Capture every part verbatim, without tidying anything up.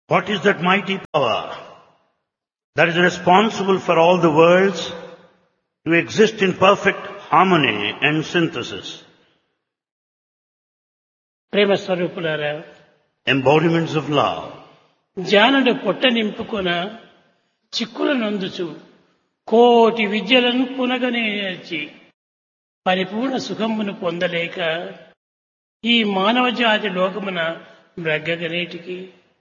What is that mighty power that is responsible for all the worlds to exist in perfect harmony and synthesis? ప్రేమ స్వరూపులారా, Embodiments of love. జానుడు పొట్ట నింపుకొన చిక్కుల నందుచు కోటి విద్యలను పునగనేర్చి పరిపూర్ణ సుఖమును పొందలేక ఈ మానవ జాతి లోకమున బ్రగ్గగనేటికి.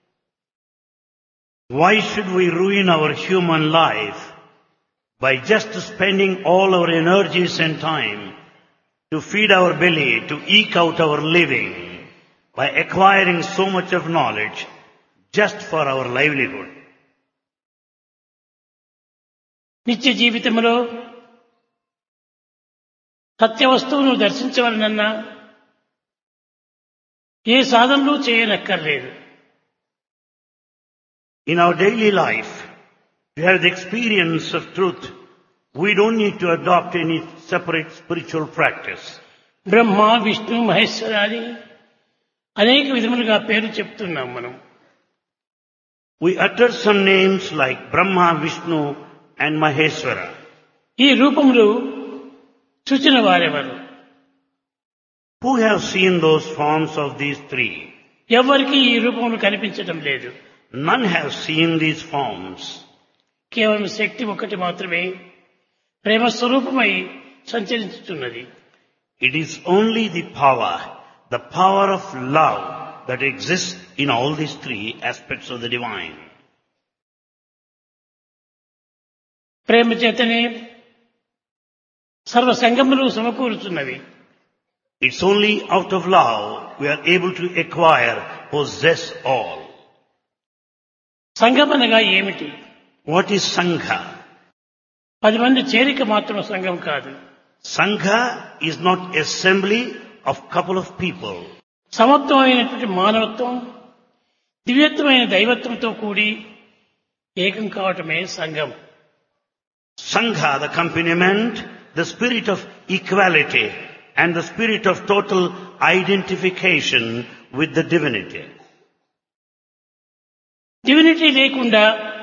Why should we ruin our human life by just spending all our energies and time to feed our belly, to eke out our living, by acquiring so much of knowledge just for our livelihood? నిత్య జీవితంలో సత్య వస్తువును దర్శించవలనన్నా ఏ సాధనలు చేయనక్కర్లేదు. In our daily life, to have the experience of truth, we don't need to adopt any separate spiritual practice. బ్రహ్మ, విష్ణు, మహేశ్వరాది అనేక విధములుగా పేరు చెప్తున్నాం మనం. We utter some names like Brahma, Vishnu and Maheshwara. ఈ రూపములు చూచిన వారెవరు? Who have seen those forms of these three? ఎవరికి ఈ రూపములు కనిపించడం లేదు. None have seen these forms. కేవలం శక్తి ఒకటి మాత్రమే ప్రేమ స్వరూపమై సంచరించుతున్నది. It is only the power, the power of love that exists in all these three aspects of the divine. ప్రేమ చేతనే సర్వ సంగములు సమకూరుతున్నవి. It's only out of love we are able to acquire, possess all. సంఘం అనగా ఏమిటి? What is Sangha? పది మంది చేరిక మాత్రం సంఘం కాదు. Sangha is not assembly of couple of people. సమత్వమైనటువంటి మానవత్వం, దివ్యత్వమైన దైవత్వంతో కూడి ఏకం కావటమే సంఘం. Sangha, the accompaniment, the spirit of equality and the spirit of total identification with the divinity. Divinity లేకుండా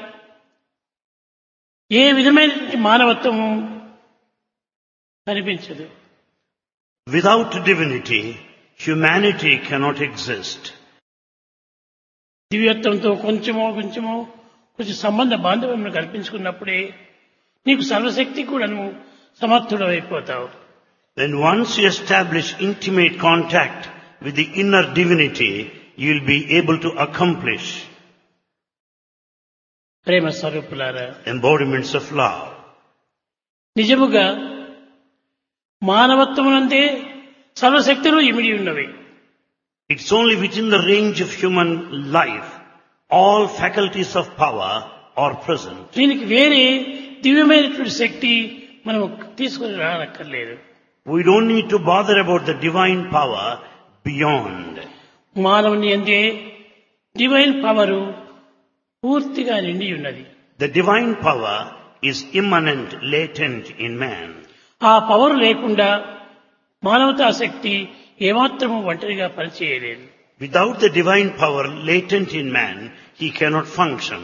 ఏ విధమైనటువంటి మానవత్వము కనిపించదు. Without divinity, humanity cannot exist. దివ్యత్వంతో కొంచెమో కొంచెమో కొంచెం సంబంధ బాంధవ్యం కల్పించుకున్నప్పుడే నీకు సర్వశక్తి కూడాను సమర్థుడు అయిపోతావు. Then once you establish intimate contact with the inner divinity, you will be able to accomplish ప్రేమ స్వరూపులారా, embodiments of love. నిజముగా మానవత్వమునందే సర్వశక్తులు ఇమిడి ఉన్నవి. It's only within the range of human life all faculties of power are present. దీనికి వేరే దివ్యమైనటువంటి శక్తి మనం తీసుకుని రానక్కర్లేదు. We don't need to bother about the divine power beyond. మానవుని అందే డివైన్ పవరు పూర్తిగా నిండి ఉన్నది. The divine power is immanent, latent in man. ఆ పవర్ లేకుండా మానవతా శక్తి ఏమాత్రము ఒంటరిగా పనిచేయలేదు. Without the divine power latent in man, he cannot function.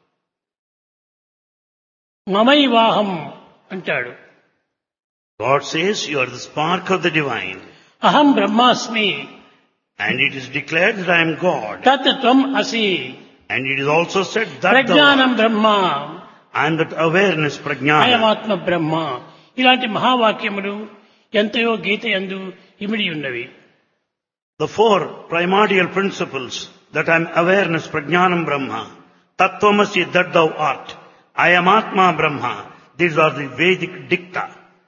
మమైవాహం అంటాడు. God says, you are the spark of the divine. అహం బ్రహ్మాస్మి. And it is declared that I am God. తత్ త్వం అసి. And it is also said that ప్రజ్ఞానం బ్రహ్మ. I am that awareness, prajnana. అయమాత్మ బ్రహ్మ. ఇలాంటి మహావాక్యములు ఎంతయో గీత యందు ఇమిడి ఉన్నవి. The four primordial principles, that I am awareness, prajnanam brahma, tattvamasi that thou art, I am atma brahma, these are the Vedic dicta.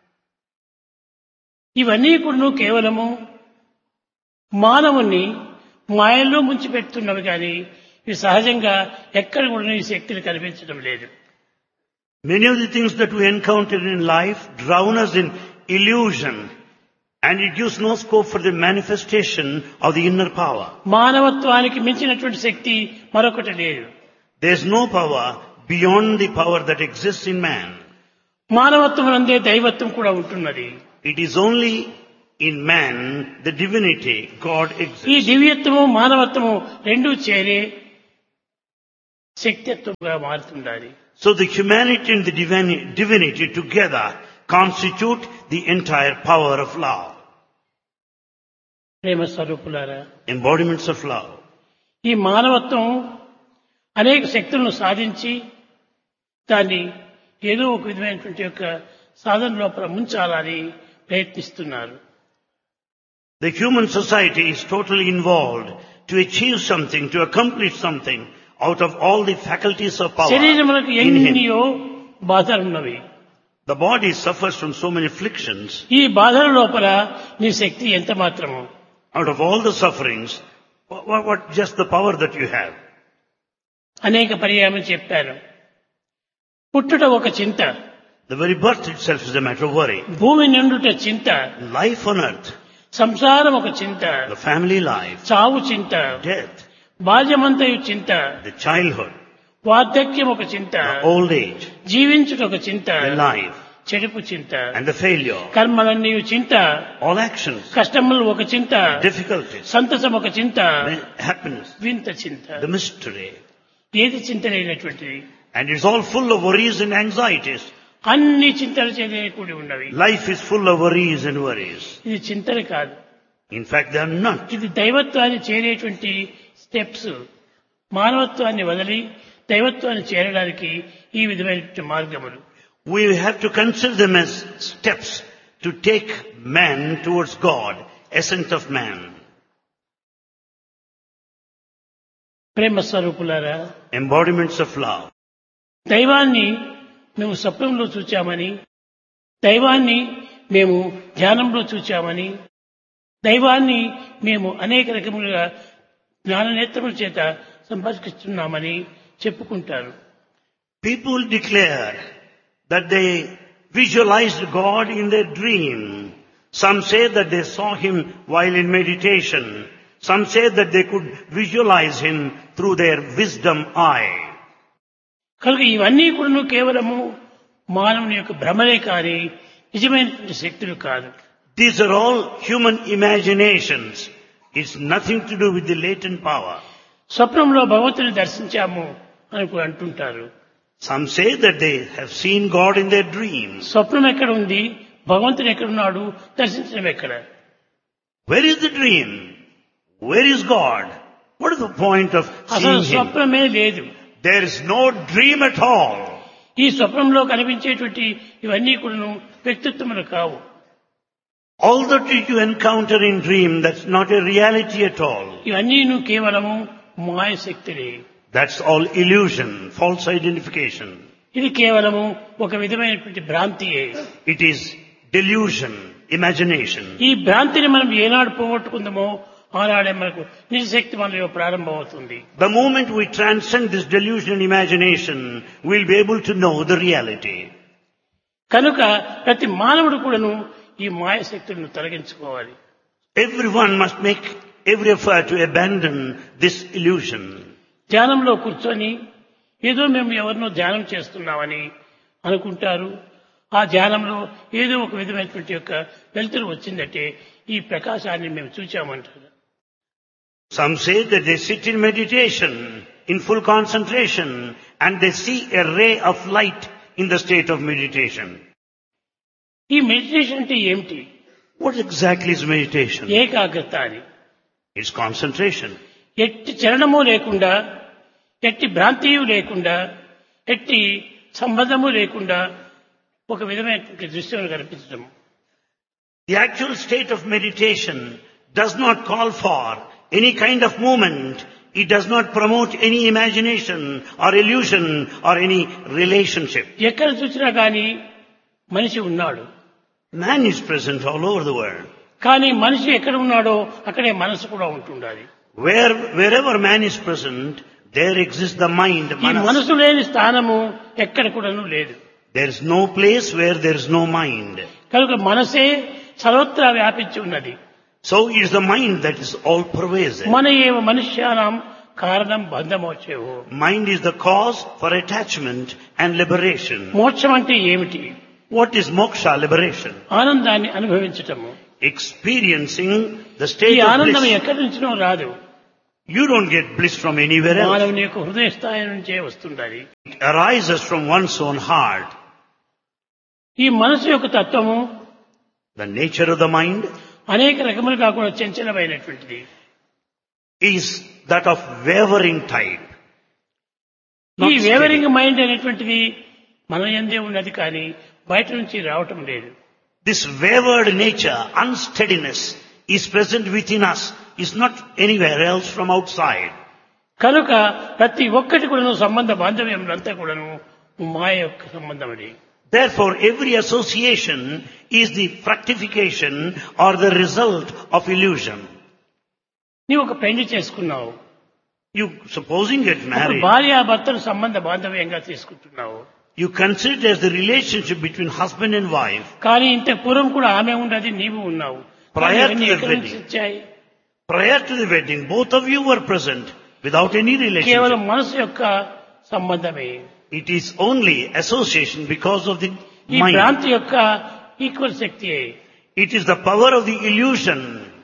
ఇవన్నీ కూడా కేవలము మానవుని మాయల్లో ముంచిపెడుతున్నవి కానీ ఇవి సహజంగా ఎక్కడ కూడా ఈ శక్తిని కనిపించడం లేదు. Many of the things that we encounter in life drown us in illusion, and it gives no scope for the manifestation of the inner power. మానవత్వానికి మించినటువంటి శక్తి మరొకటి లేదు. There is no power beyond the power that exists in man. మానవత్వం నందే దైవత్వం కూడా ఉంటున్నది. It is only in man the divinity, God ఈ exists. దివ్యత్వము మానవత్వము రెండూ చేరే శక్తిత్వంగా మారుతుండాలి. So the humanity and the divini- divinity together constitute the entire power of love, ప్రేమ స్వరూపులారా, embodiments of love. ఈ మానవత్వం అనేక శక్తులను సాధించి దాన్ని ఏదో ఒక విధమైనటువంటి యొక్క సాధన లోపల ముంచాలని ప్రయత్నిస్తున్నారు. The human society is totally involved to achieve something, to accomplish something out of all the faculties of power శరీరములకు in him. ఎన్నో బాధలున్నవి. The body suffers from so many afflictions. ఈ బాధల లోపల నీ శక్తి ఎంత మాత్రము. Out of all the sufferings, what, what just the power that you have? అనేక పర్యాయం చెప్పాను. పుట్టుట ఒక చింత, The very birth itself is a matter of worry. భూమి నిండుట చింత, Life on earth, సంసారం ఒక చింత, the family life, చావు చింత, death, బాల్యమంతయు చింత, the childhood, వార్ధక్యం ఒక చింత, the old age, జీవించుట ఒక చింత, the life, చెడుపు చింత, and the failure. కర్మలన్నీ చింత, All actions, కష్టములు ఒక చింత, difficulties, సంతసం ఒక చింత, happiness, వింత చింత. the mystery. ఏది చింత లేనటువంటిది? And it's all full of worries and anxieties. అన్ని చింతలు చేదే కూడి ఉన్నవి. Life is full of worries and worries. ఇది చింతలు కాదు, In fact, they are not. ఇది దైవత్వాన్ని చేరేటువంటి స్టెప్స్. మానవత్వాన్ని వదిలి దైవత్వాన్ని చేరడానికి ఈ విధమైన మార్గములు. We have to consider them as steps to take man towards God, essence of man. ప్రేమ స్వరూపులారా, Embodiments of love. దైవాన్ని మేము స్వప్నంలో చూచామని, దైవాన్ని మేము ధ్యానంలో చూచామని, దైవాన్ని మేము అనేక రకములుగా జ్ఞాననేత్రముల చేత సంపర్కిస్తున్నామని చెప్పుకుంటారు. People declare that they visualized God in their dream. Some say that they saw him while in meditation. Some say that they could visualize him through their wisdom eye. కనుక ఇవన్నీ కూడా కేవలము మానవుని యొక్క భ్రమలే కానీ నిజమైనటువంటి శక్తులు కాదు. These are all human imaginations. It's nothing to do with the latent power. స్వప్నంలో భగవంతుని దర్శించాము అని కూడా అంటుంటారు. Some say that they have seen God in their dreams. స్వప్నం ఎక్కడ ఉంది, భగవంతుడు ఎక్కడున్నాడు, దర్శించడం ఎక్కడ? Where is the dream? Where is God? What is the point of అసలు seeing him? స్వప్నమే లేదు. There is no dream at all. ఈ స్వప్నంలో కనిపించేటువంటి ఇవన్నీ కూడా వ్యక్తిత్వములు కావు. All that you encounter in dream, that's not a reality at all. ఇవన్నీ కేవలము మాయశక్తులే. That's all illusion, false identification. ఇది కేవలము ఒక విధమైనటువంటి భ్రాంతియే. It is delusion, imagination. ఈ భ్రాంతిని మనం ఏనాడు పోగొట్టుకుందామో ఆనాడే మనకు నిజశక్తి మనలో ప్రారంభమవుతుంది. The moment we transcend this delusion imagination, we'll be able to know the reality. కనుక ప్రతి మానవుడు కూడాను ఈ మాయశక్తులను తొలగించుకోవాలి. Everyone must make every effort to abandon this illusion. ధ్యానంలో కూర్చొని ఏదో మేము ఎవరినో ధ్యానం చేస్తున్నామని అనుకుంటారు. ఆ ధ్యానంలో ఏదో ఒక విధమైనటువంటి యొక్క వెలుతురు వచ్చిందంటే ఈ ప్రకాశాన్ని మేము చూచామంటారు. Some say that they sit in meditation, in full concentration, and they see a ray of light in the state of meditation. ఈ మెడిటేషన్ అంటే ఏమిటి? What exactly is meditation? ఏకాగ్రత అని. It's concentration. ఎట్టి చలనము లేకుండా, ఎట్టి భ్రాంతియు లేకుండా, ఎట్టి సంబంధము లేకుండా ఒక విధమైనటువంటి దృశ్యం కనిపించడం. The actual state of meditation does not call for any kind of movement. It does not promote any imagination or illusion or any relationship. ఎక్కడ చూసినా కానీ మనిషి ఉన్నాడు. Man is present all over the world. కానీ మనిషి ఎక్కడ ఉన్నాడో అక్కడే మనసు కూడా ఉంటుండాలి. Where, wherever man is present, there exists the mind. ఈ మనసు లేని స్థానము ఎక్కడ కూడాను లేదు. There is no place where there is no mind. కనుక మనసే సర్వత్రా వ్యాపించి ఉన్నది. So it is the mind that is all pervasive. మన ఏవ మనుష్యానాం కారణం బంధమోక్షేవో. Mind is the cause for attachment and liberation. మోక్షం అంటే ఏమిటి? What is moksha, liberation? You don't get bliss from anywhere else. మానవుని యొక్క హృదయ స్థాయి నుంచే వస్తుండాలి. It arises from one's own heart. ఈ మనసు యొక్క తత్వము The nature of the mind అనేక రకములుగా కూడా చంచలమైనటువంటిది. is that of wavering type. ఈ Not వేవరింగ్ steady. మైండ్ అనేటువంటిది మన యందే ఉన్నది కానీ బయట నుంచి రావటం లేదు. This wavered nature, unsteadiness, is present within us, is not anywhere else from outside. కనుక ప్రతి ఒక్కటి కూడాను సంబంధ బాంధవ్యములంతా కూడాను మాయ యొక్క సంబంధమని. Therefore, every association is the fructification or the result of illusion. నీవు ఒక పెళ్లి చేసుకున్నావు, You, supposing get married, భార్యాభర్తలు సంబంధ బాంధవ్యంగా తీసుకుంటున్నావు. you consider it as the relationship between husband and wife. కానీ ఇంత పూర్వం కూడా ఆమె ఉన్నది, నీవు ఉన్నావు. కానీ Prior to ఇవన్నీ the ఎక్కడి నుంచి wedding. వచ్చాయి? Prior to the wedding, both of you were present without any కేవలం relationship. మనసు యొక్క సంబంధమే. It is only association because of the ఈ mind. భ్రాంతి యొక్క equal శక్తియే. It is the power of the illusion.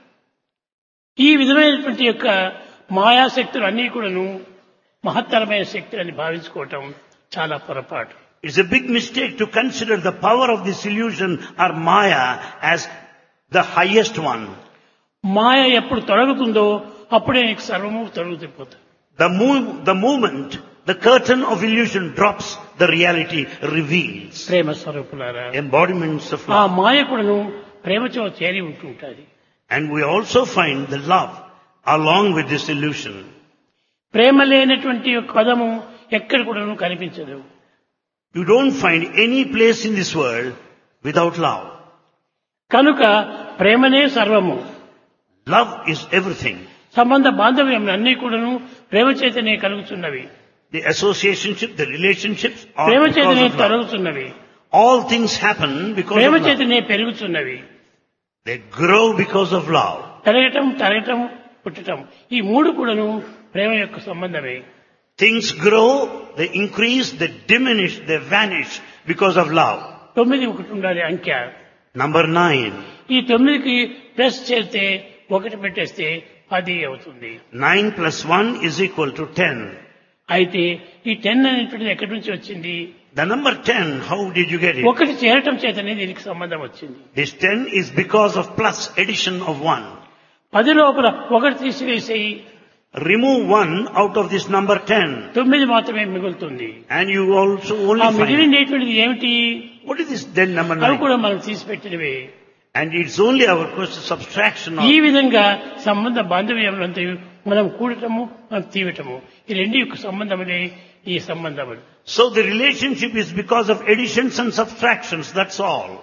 ఈ విధమైనటువంటి యొక్క మాయాశక్తులు అన్నీ కూడాను మహత్తరమైన శక్తులని భావించుకోవటం చాలా పొరపాటు. It's a big mistake to consider the power of this illusion or Maya as the highest one. మాయ ఎప్పుడు తొలగుతుందో అప్పుడే నీకు సర్వము తొలగిపోతుంది. The, move, the moment the curtain of illusion drops, the reality reveals. ప్రేమ స్వరూపులారా, Embodiments of ఆ love. మాయ కూడాను ప్రేమతో చేరి ఉంటుంటుంది. And we also find the love along with this illusion. ప్రేమ లేనటువంటి ఒక పదము ఎక్కడ కూడాను కనిపించదు. You don't find any place in this world without love. కనుక ప్రేమనే సర్వము. Love is everything. సంబంధ బాంధవ్యం అన్నీ కూడాను ప్రేమ చేతనే కలుగుతున్నవి. The associationship, the relationships are ప్రేమ చేతనే because of love. తొలగుతున్నవి. All things happen because Prema of love. చేతనే పెరుగుతున్నవి. They grow because of love. పెరగటం, తరగటం, పుట్టటం, ఈ మూడు కూడాను ప్రేమ యొక్క సంబంధమే. Things grow, they increase, they diminish, they vanish because of love. తొమ్మిది ఒకటి ఉండాలి అంకె. Number nine. ఈ తొమ్మిదికి ప్లస్ చేస్తే ఒకటి పెట్టేస్తే పది అవుతుంది. Nine plus one is equal to ten. అయితే ఈ టెన్ అనేటువంటిది ఎక్కడి నుంచి వచ్చింది? The number ten, how did you get it? ఒకటి చేరటం చేతనే దీనికి సంబంధం వచ్చింది. This ten is because of plus addition of one. పది లోపల ఒకటి తీసివేసేయి, Remove one out of this number ten. తొమ్మిది మాత్రమే మిగులుతుంది. And you also ఆ only find, మిగిలినటువంటిది ఏమిటి? what is this then number అవి nine? కూడా మనం తీసిపెట్టినవే. And it's only our question subtraction ఈ of. విధంగా సంబంధ బాంధవ్యములంతా మనం కూడటము, మనం తీయటము, ఈ రెండు యొక్క సంబంధములే ఈ సంబంధములు. So the relationship is because of additions and subtractions, that's all.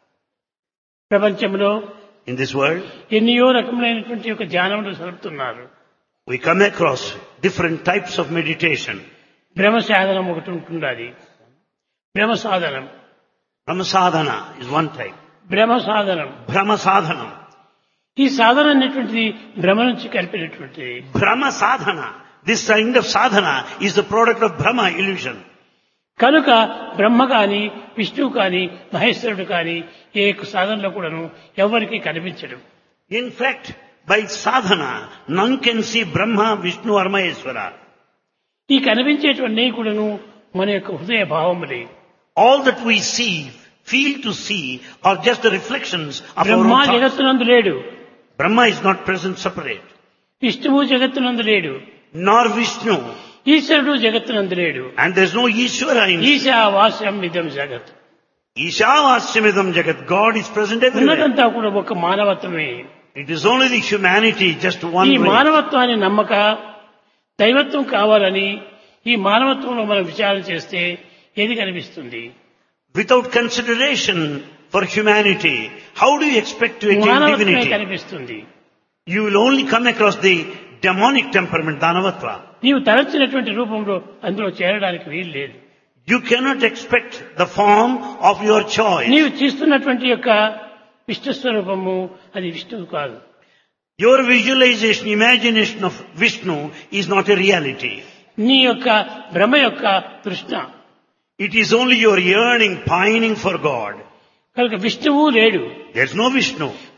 ప్రపంచంలో In this world, ఎన్నో రకములైనటువంటి యొక్క ధ్యానములు జరుపుతున్నారు. we come across different types of meditation. భ్రమ సాధనం ఒకటి ఉంటున్నది. భ్రమ సాధనం, Brahma sadhana is one type. భ్రమ సాధనం. Brahma sadhana. ఈ సాధన అనేటువంటిది భ్రమ నుంచి కలిపినటువంటిది. Brahma sadhana. This kind of sadhana is the product of Brahma illusion. కనుక బ్రహ్మ కాని, విష్ణువు కాని, మహేశ్వరుడు కాని ఏ యొక్క సాధనలో కూడాను ఎవరికి కనిపించడు. In fact, by sadhana, none can see Brahma, Vishnu or Maheshwara. ఈ కనిపించేటువంటి కూడాను మన యొక్క హృదయ భావములే. All that we see, feel to see, are just the reflections of our Brahma own thoughts. జగత్తునందు లేడు, Brahma is not present separate, విష్ణువు జగత్తునందు లేడు, nor Vishnu, ఈశ్వరుడు జగత్తునందు లేడు. and there is no Ishvara in ఈశావాస్యం ఇదం జగత్. Ishavasyamidam Jagat. God is present everywhere. ఉన్నదంతా కూడా ఒక మానవత్వమే. It is only the humanity, just one ఈ way. మానవత్వాన్ని నమ్మక దైవత్వం కావాలని ఈ మానవత్వంలో మనం విచారణ చేస్తే ఏది కనిపిస్తుంది? Without consideration for humanity, how do you expect to attain మానవత్వమే divinity? కనిపిస్తుంది. You will only come across the demonic temperament, Danavatva. నీవు తలచినటువంటి రూపంలో అందులో చేరడానికి వీలు లేదు. You cannot expect the form of your choice. నీవు చేస్తున్నటువంటి యొక్క విష్ణు స్వరూపము అది విష్ణువు కాదు. Your visualization, imagination of Vishnu is not a reality. నీ యొక్క భ్రమ యొక్క తృష్ణ. It is only your yearning, pining for God. కనుక విష్ణువు లేడు, There is no Vishnu.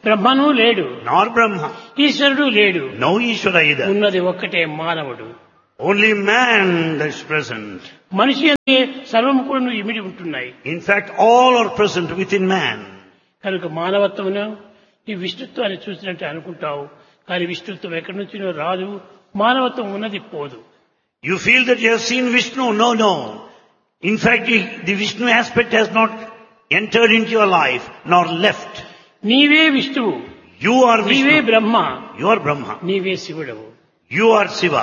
బ్రహ్మను లేడు, nor Brahma. ఈశ్వరుడు లేడు. No Ishvara either. ఉన్నది ఒక్కటే మానవుడు. Only man is present. మనిషి అంటే సర్వము కూడా ఇమిడి ఉంటున్నాయి. In fact, all are present within man. కనుక మానవత్వమును ఈ విష్ణుత్వాన్ని చూసినట్టు అనుకుంటావు, కానీ విష్ణుత్వం ఎక్కడి నుంచినో రాదు, మానవత్వం ఉన్నది పోదు. You feel that you have seen Vishnu? No, no. In fact, the, the Vishnu aspect has not entered into your life, nor left. నీవే విష్ణువు, You are నీవే Vishnu. Brahma, You are Brahma. నీవే శివుడవు. You are Shiva.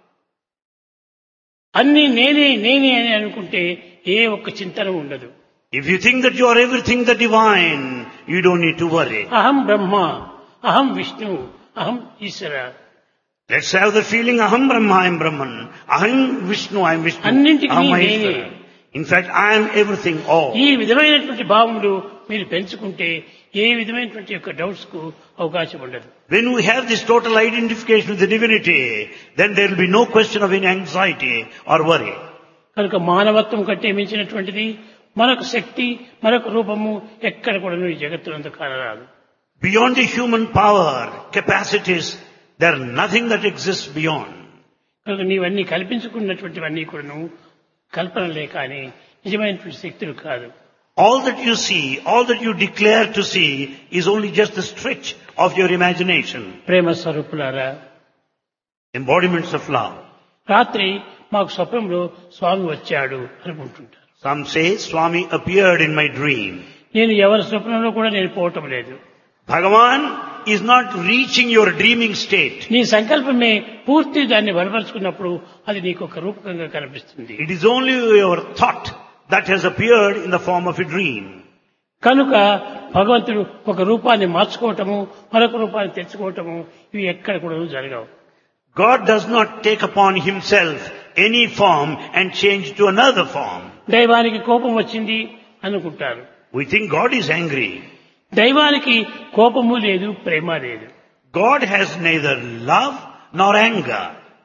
అన్ని నేనే నేనే అని అనుకుంటే ఏ ఒక్క చింతన ఉండదు. If you think that you are everything the divine, you don't need to worry. అహం బ్రహ్మ, అహం విష్ణు, అహం ఈశ్వర. Let's have the feeling, Aham Brahma, I am Brahman. Aham Vishnu, I am Vishnu. అన్నింటికీ Aham నేనే. Maheshwara. In fact, I am everything, all. ఈ విధమైనటువంటి భావములు మీరు పెంచుకుంటే ఏ విధమైనటువంటి యొక్క డౌట్స్ కు అవకాశం ఉండదు. When we have this total identification with the divinity, then there will be no question of any anxiety or worry. కనుక మానవత్వం కంటే మించినటువంటిది మరొక శక్తి, మరొక రూపము ఎక్కడ కూడా ఈ జగత్తునందు కానరాదు. Beyond the human power, capacities, there is nothing that exists beyond. కనుక నీవన్నీ కల్పించుకున్నటువంటివన్నీ కూడాను కల్పనలే కానీ నిజమైనటువంటి శక్తులు కాదు. All that you see, all that you declare to see is only just the stretch of your imagination. ప్రేమ స్వరూపులారా, Embodiments of love. రాత్రి మాకు స్వప్నంలో స్వామి వచ్చాడు అనుకుంటుంటారు. Some say Swami appeared in my dream. నేను ఎవరి స్వప్నంలో కూడా నేను పోవటం లేదు. Bhagavan is not reaching your dreaming state. నీ సంకల్పమే పూర్తి దాన్ని బలపరుచుకున్నప్పుడు అది నీకు ఒక రూపకంగా కనిపిస్తుంది. It is only your thought that has appeared in the form of a dream. కనుక భగవంతుడు ఒక రూపాన్ని మార్చుకోవటము, మరొక రూపాన్ని తెచ్చుకోవటము ఇవి ఎక్కడ కూడా జరగవు. God does not take upon himself any form and change to another form. దైవానికి కోపం వచ్చింది అనుకుంటారు. We think God is angry. దైవానికి కోపము లేదు, ప్రేమ లేదు. God has neither love nor anger.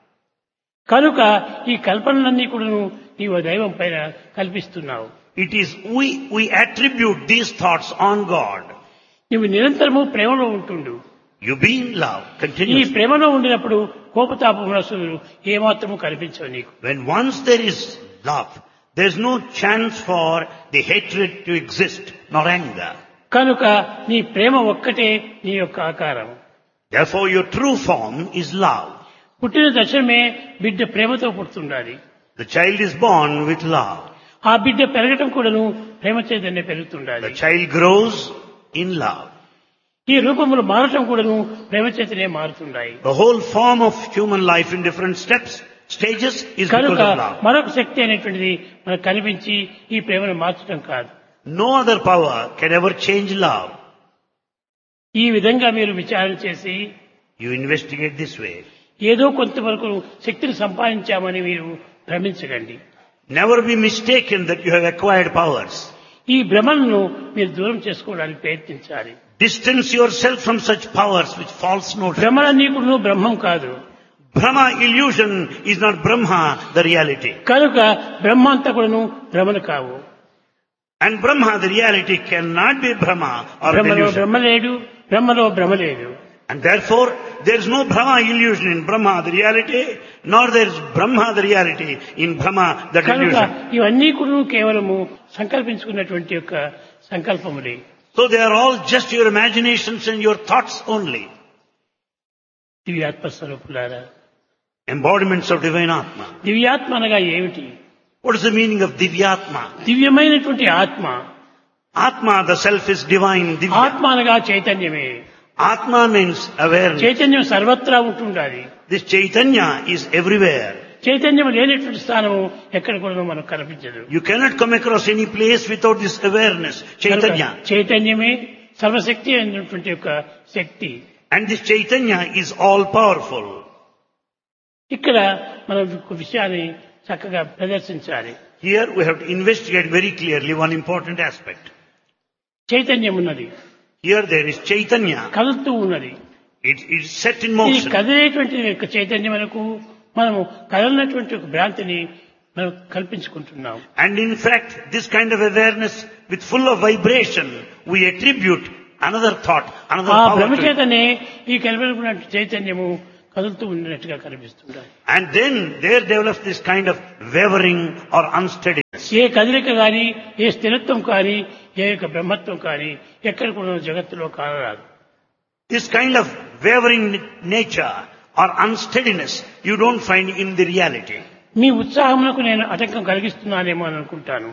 కనుక ఈ కల్పనలన్నీ కూడా నీవు దైవం పైన కల్పిస్తున్నావు. It is we, we attribute these thoughts on God. నువ్వు నిరంతరము ప్రేమలో ఉంటుండు. You be in love ఈ continuously. ప్రేమలో ఉండినప్పుడు కోపతాప మనస్సులు ఏమాత్రము కనిపించవు నీకు. When once there is love, there is no chance for the hatred to exist, nor anger. కనుక నీ ప్రేమ ఒక్కటే నీ యొక్క ఆకారం. Therefore your true form is love. పుట్టిన దశమే బిడ్డ ప్రేమతో పుడుతుండాలి. The child is born with love. ఆ బిడ్డ పెరగటం కూడాను ప్రేమ చేతనే పెరుగుతుండాలి. The child grows in love. ఈ రూపములు మారటం కూడాను ప్రేమ చేతనే మారుతుండాయి. The whole form of human life in different steps, stages is కనుక because of love. మరొక శక్తి అనేటువంటిది మనకు కనిపించి ఈ ప్రేమను మార్చడం కాదు. No other power can ever change love. ఈ విధంగా మీరు విచారణ చేసి You investigate this way. ఏదో కొంతవరకు శక్తిని సంపాదించామని మీరు భ్రమించకండి. Never be mistaken that you have acquired powers. ఈ భ్రమలను మీరు దూరం చేసుకోవడానికి ప్రయత్నించాలి. Distance yourself from such powers which false notice. భ్రమలన్నీ కూడా బ్రహ్మం కాదు. Brahma illusion is not Brahma, the reality. కనుక బ్రహ్మ అంతా కూడాను భ్రమలు కావు. And Brahma, the reality, cannot be Brahma or బ్రహ్మలో illusion. బ్రహ్మ లేడు, బ్రహ్మలో భ్రమ లేదు. And therefore, there is no Brahma illusion in Brahma, the reality, nor there is Brahma, the reality, in Brahma, that కనుక illusion. ఇవన్నీ కూడా కేవలము సంకల్పించుకున్నటువంటి యొక్క సంకల్పములే. So they are all just your imaginations and your thoughts only. దివ్యాత్మ స్వరూపులారా, Embodiments of divine Atma. దివ్యాత్మ అనగా ఏమిటి? What is the meaning of Divyatma? దివ్యమైనటువంటి ఆత్మ. Atma, the self is divine, Divya. ఆత్మ అనగా చైతన్యమే. Atma means awareness. చైతన్యం సర్వత్రా ఉంటుండాలి. This Chaitanya is everywhere. చైతన్యం లేనటువంటి స్థానము ఎక్కడ కూడా మనకు కనిపించదు. You cannot come across any place without this awareness, Chaitanya. చైతన్యమే సర్వశక్తి అయినటువంటి యొక్క శక్తి. And this Chaitanya is all powerful. ఇక్కడ మనం ఒక విషయాన్ని చక్కగా ప్రదర్శించాలి. Here we have to investigate very clearly one important aspect. చైతన్యం ఉన్నది, Here there is Chaitanya. కదులుతూ ఉన్నది. It is set in ఈ motion. కదిలేటువంటి యొక్క చైతన్యమునకు మనము కదలనటువంటి ఒక భ్రాంతిని మనం కల్పించుకుంటున్నాం. And in fact, this kind of awareness with full of vibration, we attribute another thought, another ఆ power భ్రమ to it. చేతనే ఈ కలిపిన చైతన్యము కదులుతూ ఉన్నట్టుగా కనిపిస్తుంటాయి. And then there develops this kind of wavering or unsteadiness. ఏ కదలిక కానీ, ఏ స్థిరత్వం కానీ, ఏ యొక్క బ్రహ్మత్వం కానీ ఎక్కడ కూడా జగత్తులో కానరాదు. This kind of wavering nature or unsteadiness you don't find in the reality. మీ ఉత్సాహమునకు నేను ఆటంకం కలిగిస్తున్నానేమో అని అనుకుంటాను.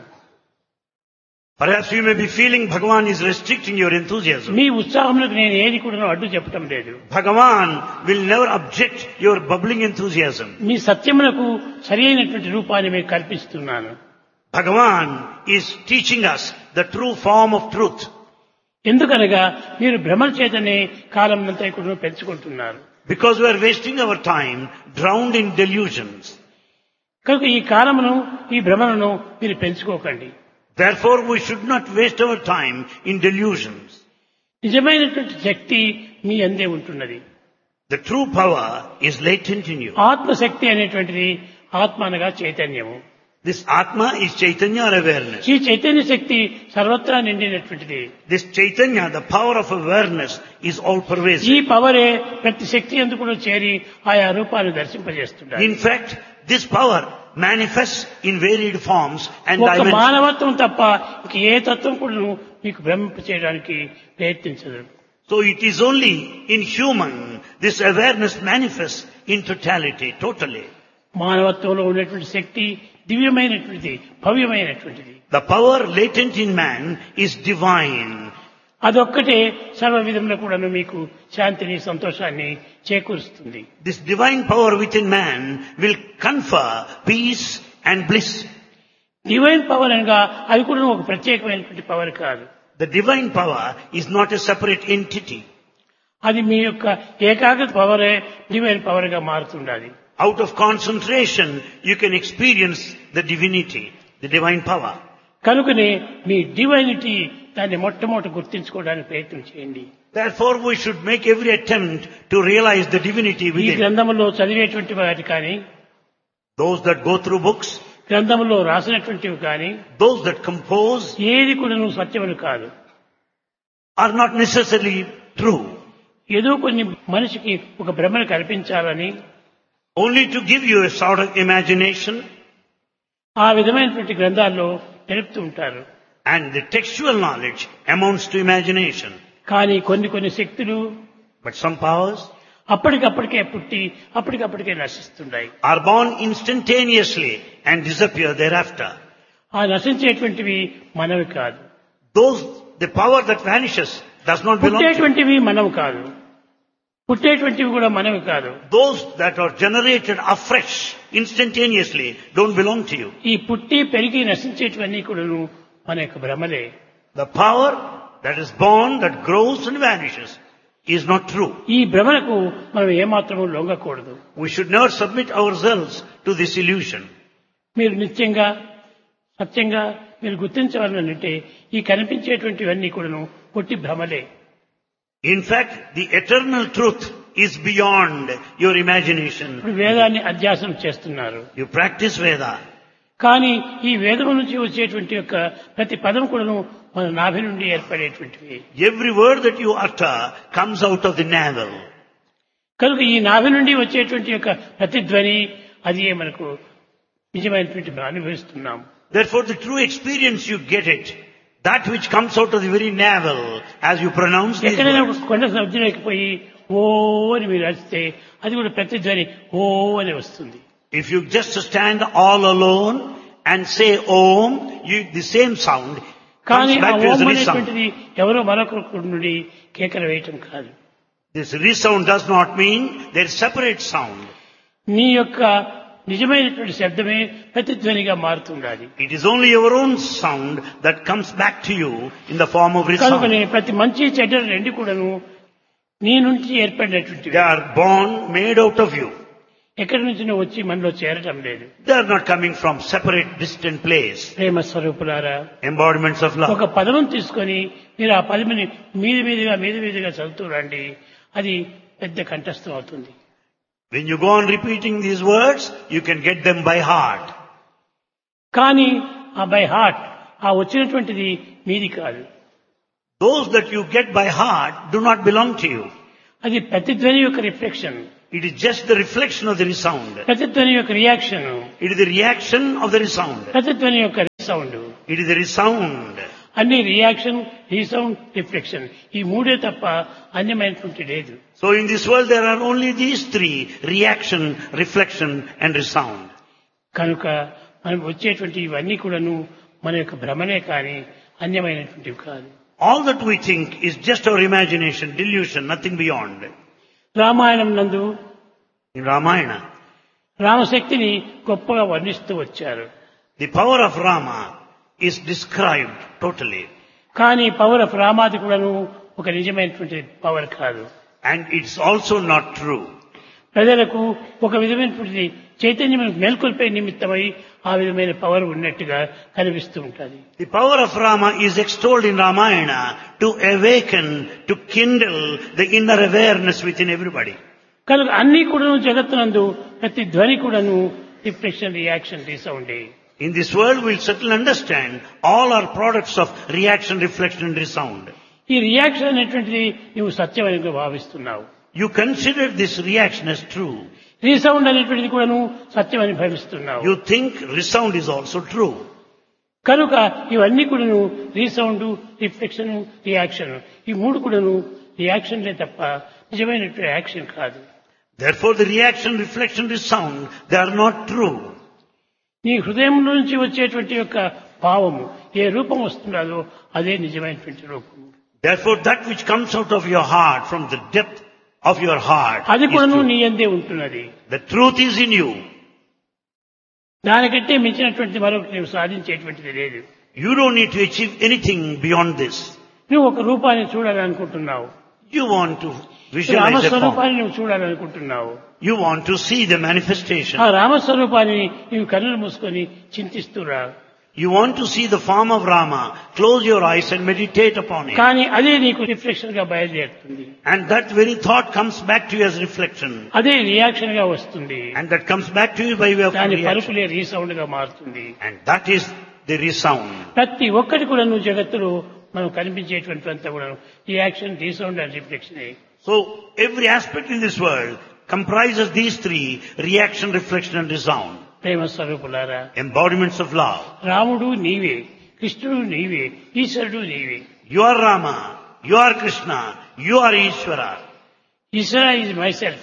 Perhaps you may be feeling Bhagavan is restricting your enthusiasm. మీ ఉత్సాహమునకు నేను ఏది కూడా అడ్డు చెప్పటం లేదు. Bhagavan will never object your bubbling enthusiasm. మీ సత్యమునకు సరి అయినటువంటి రూపాన్ని మీకు కల్పిస్తున్నాను. Bhagavan is teaching us the true form of truth. ఎందుకనగా మీరు భ్రమల చేతనే కాలం అంతా కూడా పెంచుకుంటున్నారు. Because we are wasting our time drowned in delusions. కనుక ఈ కాలమును, ఈ భ్రమలను మీరు పెంచుకోకండి. Therefore we should not waste our time in delusions. నిజమైనటువంటి శక్తి మీ అందే ఉంటున్నది. The true power is latent in you. ఆత్మశక్తి అనేటువంటిది ఆత్మ అనగా చైతన్యము. This Atma is Chaitanya or awareness. ఈ చైతన్య శక్తి సర్వత్రా నిండినటువంటిది. This Chaitanya, the power of awareness, is all ఈ pervasive. పవరే ప్రతి శక్తి ఎందుకు కూడా చేరి ఆయా రూపాలను దర్శింపజేస్తుంటారు. In fact, this power manifests in varied forms and ఒక dimensions. మానవత్వం తప్ప ఇంక ఏ తత్వం కూడా మీకు భ్రమింప చేయడానికి ప్రయత్నించదు. So it is only in human this awareness manifests in totality, totally. మానవత్వంలో ఉన్నటువంటి శక్తి దివ్యమైనటువంటిది, భవ్యమైనటువంటిది. The power latent in man is divine. అదొక్కటే సర్వ విధంలో కూడా మీకు శాంతిని, సంతోషాన్ని చేకూరుస్తుంది. This divine power within man will confer peace and bliss. Divine power అనగా అది కూడా ఒక ప్రత్యేకమైనటువంటి పవర్ కాదు. The divine power is not a separate entity. అది మీ యొక్క ఏకాగ్రత పవరే డివైన్ పవర్ గా మారుతుండాలి. Out of concentration, you can experience the divinity, the divine power. కనుకనే మీ డివైనిటీ దాన్ని మొట్టమొదటి గుర్తించుకోవడానికి ప్రయత్నం చేయండి. Therefore, we should make every attempt to realize the divinity ఈ within. గ్రంథంలో చదివేటువంటి వాటి కానీ, Those that go through books, గ్రంథంలో రాసినటువంటివి కానీ, those that compose, ఏది కూడా నువ్వు సత్యములు కాదు. are not necessarily true. ఏదో కొన్ని మనిషికి ఒక భ్రమను కల్పించాలని, Only to give you a sort of imagination, ఆ విధమైనటువంటి గ్రంథాల్లో తెలుపుతూ ఉంటారు. and the textual knowledge amounts to imagination. కానీ కొన్ని కొన్ని శక్తులు But some powers అప్పటికప్పటికే పుట్టి అప్పటికప్పటికే నశిస్తున్నాయి. are born instantaneously and disappear thereafter. ఆ నశించేటువంటివి మనవి కాదు. Those, the power that vanishes does not belong to you. పుట్టేటువంటివి మనవి కాదు. పుట్టేటువంటివి కూడా మనవి కాదు. Those that are generated afresh, instantaneously, don't belong to you. ఈ పుట్టి పెరిగి నశించేటివన్నీ కూడా మన యొక్క భ్రమలే. The power that is born, that grows and vanishes is not true. ఈ భ్రమలకు మనం ఏమాత్రము లొంగకూడదు. We should never submit ourselves to this illusion. మీరు నిత్యంగా సత్యంగా మీరు గుర్తించవాలంటే ఈ కనిపించేటువంటివన్నీ కూడాను పొట్టి భ్రమలే. In fact, the eternal truth is beyond your imagination. ఇప్పుడు వేదాన్ని అధ్యాసనం చేస్తున్నారు. You practice Veda. కానీ ఈ వేదం నుంచి వచ్చేటువంటి యొక్క ప్రతి పదం కూడాను మన నాభి నుండి ఏర్పడేటువంటివి. Every word that you utter comes out of the navel. కనుక ఈ నాభి నుండి వచ్చేటువంటి యొక్క ప్రతిధ్వని అది మనకు నిజమైనటువంటి అనుభవిస్తున్నాం. Therefore, the true experience you get it, that which comes out of the very navel as you pronounce these ఎక్కడైనా words. కొండ సముద్రంలోకి ఓ అని మీరు అరిస్తే అది కూడా ప్రతిధ్వని ఓ అని వస్తుంది. If you just stand all alone and say Om, you, the same sound కానీ comes ఆ back to Om as resound. అనేటువంటిది ఎవరో మరొకరి నుండి కేకలు వేయటం కాదు. This resound does not mean there is separate sound. నీ యొక్క నిజమైనటువంటి శబ్దమే ప్రతిధ్వనిగా మారుతుండాలి. It is only your own sound that comes back to you in the form of resound. కనుకనే ప్రతి మంచి చెడ్డ రెండు కూడాను నీ నుంచి ఏర్పడినటువంటివి. They are born, made out of you. ఎక్కడి నుంచి నువ్వు వచ్చి మనలో చేరటం లేదు. They are not coming from separate, distant place. ప్రేమ స్వరూపులారా, Embodiments of love. ఒక పదం తీసుకొని మీరు ఆ పదమిని మీది మీదిగా మీది మీదిగా చదువుతూ రండి, అది పెద్ద కంఠస్థం అవుతుంది. When you go on repeating these words, you can get them by heart. కానీ ఆ బై హార్ట్ ఆ వచ్చినటువంటిది మీది కాదు. Those that you get by heart do not belong to you. అది ప్రతిధ్వని యొక్క reflection, It is just the reflection of the resound. ప్రతిధ్వని యొక్క reaction, It is the reaction of the resound. ప్రతిధ్వని యొక్క resound. It is the resound. అన్ని reaction, resound, reflection, ఈ మూడే తప్ప అన్యమైనటువంటి లేదు. So in this world there are only these three: reaction, reflection and resound. కనుక మనం వచ్చేటువంటి ఇవన్నీ కూడాను మన యొక్క భ్రమనే కానీ అన్యమైనటువంటివి కాదు. All that we think is just our imagination, delusion, nothing beyond. Ramayanam నందు In Ramayana, రామశక్తిని గొప్పగా వర్ణిస్తూ వచ్చారు. the power of Rama is described totally. కానీ పవర్ ఆఫ్ రామాది కూడాను ఒక నిజమైనటువంటి పవర్ కాదు. And it's also not true. ప్రజలకు ఒక విధమైనటువంటి చైతన్యం మేల్కొల్పే నిమిత్తమై ఆ విధమైన పవర్ ఉన్నట్టుగా కనిపిస్తూ ఉంటుంది. The power of Rama is extolled in Ramayana to awaken, to kindle the inner awareness within everybody. కనుక అన్ని కూడాను జగత్తునందు ప్రతి ధ్వని కూడాను reflection, reaction, రీసౌండే. In this world we'll certainly understand all are products of reaction, reflection and resound. ఈ reaction అనేటువంటిది నువ్వు సత్యమని భావిస్తున్నావు. You consider this reaction as true. Resound అనేటువంటిది కూడాను సత్యమని భావిస్తున్నావు. You think resound is also true. కనుక ఇవన్నీ కూడాను రీసౌండ్, రిఫ్లెక్షన్, రియాక్షన్, ఈ మూడు కూడాను రియాక్షన్లే తప్ప నిజమైనటువంటి యాక్షన్ కాదు. Therefore the reaction, reflection, resound, they are not true. నీ హృదయంలో నుంచి వచ్చేటువంటి యొక్క భావము ఏ రూపం వస్తుందో అదే నిజమైనటువంటి రూపము. Therefore that which comes out of your heart, from the depth of your heart, అది is కూడాను true. నీ యందే ఉంటున్నది. The truth is in you. దానికంటే మించినటువంటి మరొకటి నువ్వు సాధించేటువంటిది లేదు. You don't need to achieve anything beyond this. నువ్వు ఒక రూపాన్ని చూడాలనుకుంటున్నావు. You want to visualize a form. రామస్వరూపాన్ని నువ్వు చూడాలనుకుంటున్నావు. You want to see the manifestation. ఆ రామస్వరూపాన్ని నీవు కన్నులు మూసుకొని చింతిస్తురా. You want to see the form of Rama. Close your eyes and meditate upon it. కానీ అదే నీకు రిఫ్లెక్షన్ గా బయలుదేరుతుంది. And that very thought comes back to you as reflection. అదే రియాక్షన్ గా వస్తుంది. And that comes back to you by way of దాని reaction. పలుకులే resound గా మారుతుంది. And that is the resound. ప్రతి ఒక్కటి కూడా నువ్వు జగత్తులో మనం కనిపించేటువంటి అంతా కూడా reaction, resound and reflection. So every aspect in this world comprises these three: reaction, reflection and resound. ప్రేమ స్వరూపులారా, Embodiments of love. రాముడు నీవే, కృష్ణుడు నీవే, ఈశ్వరుడు నీవే. You are Rama, you are Krishna, you are Ishvara. Eshwara is my self.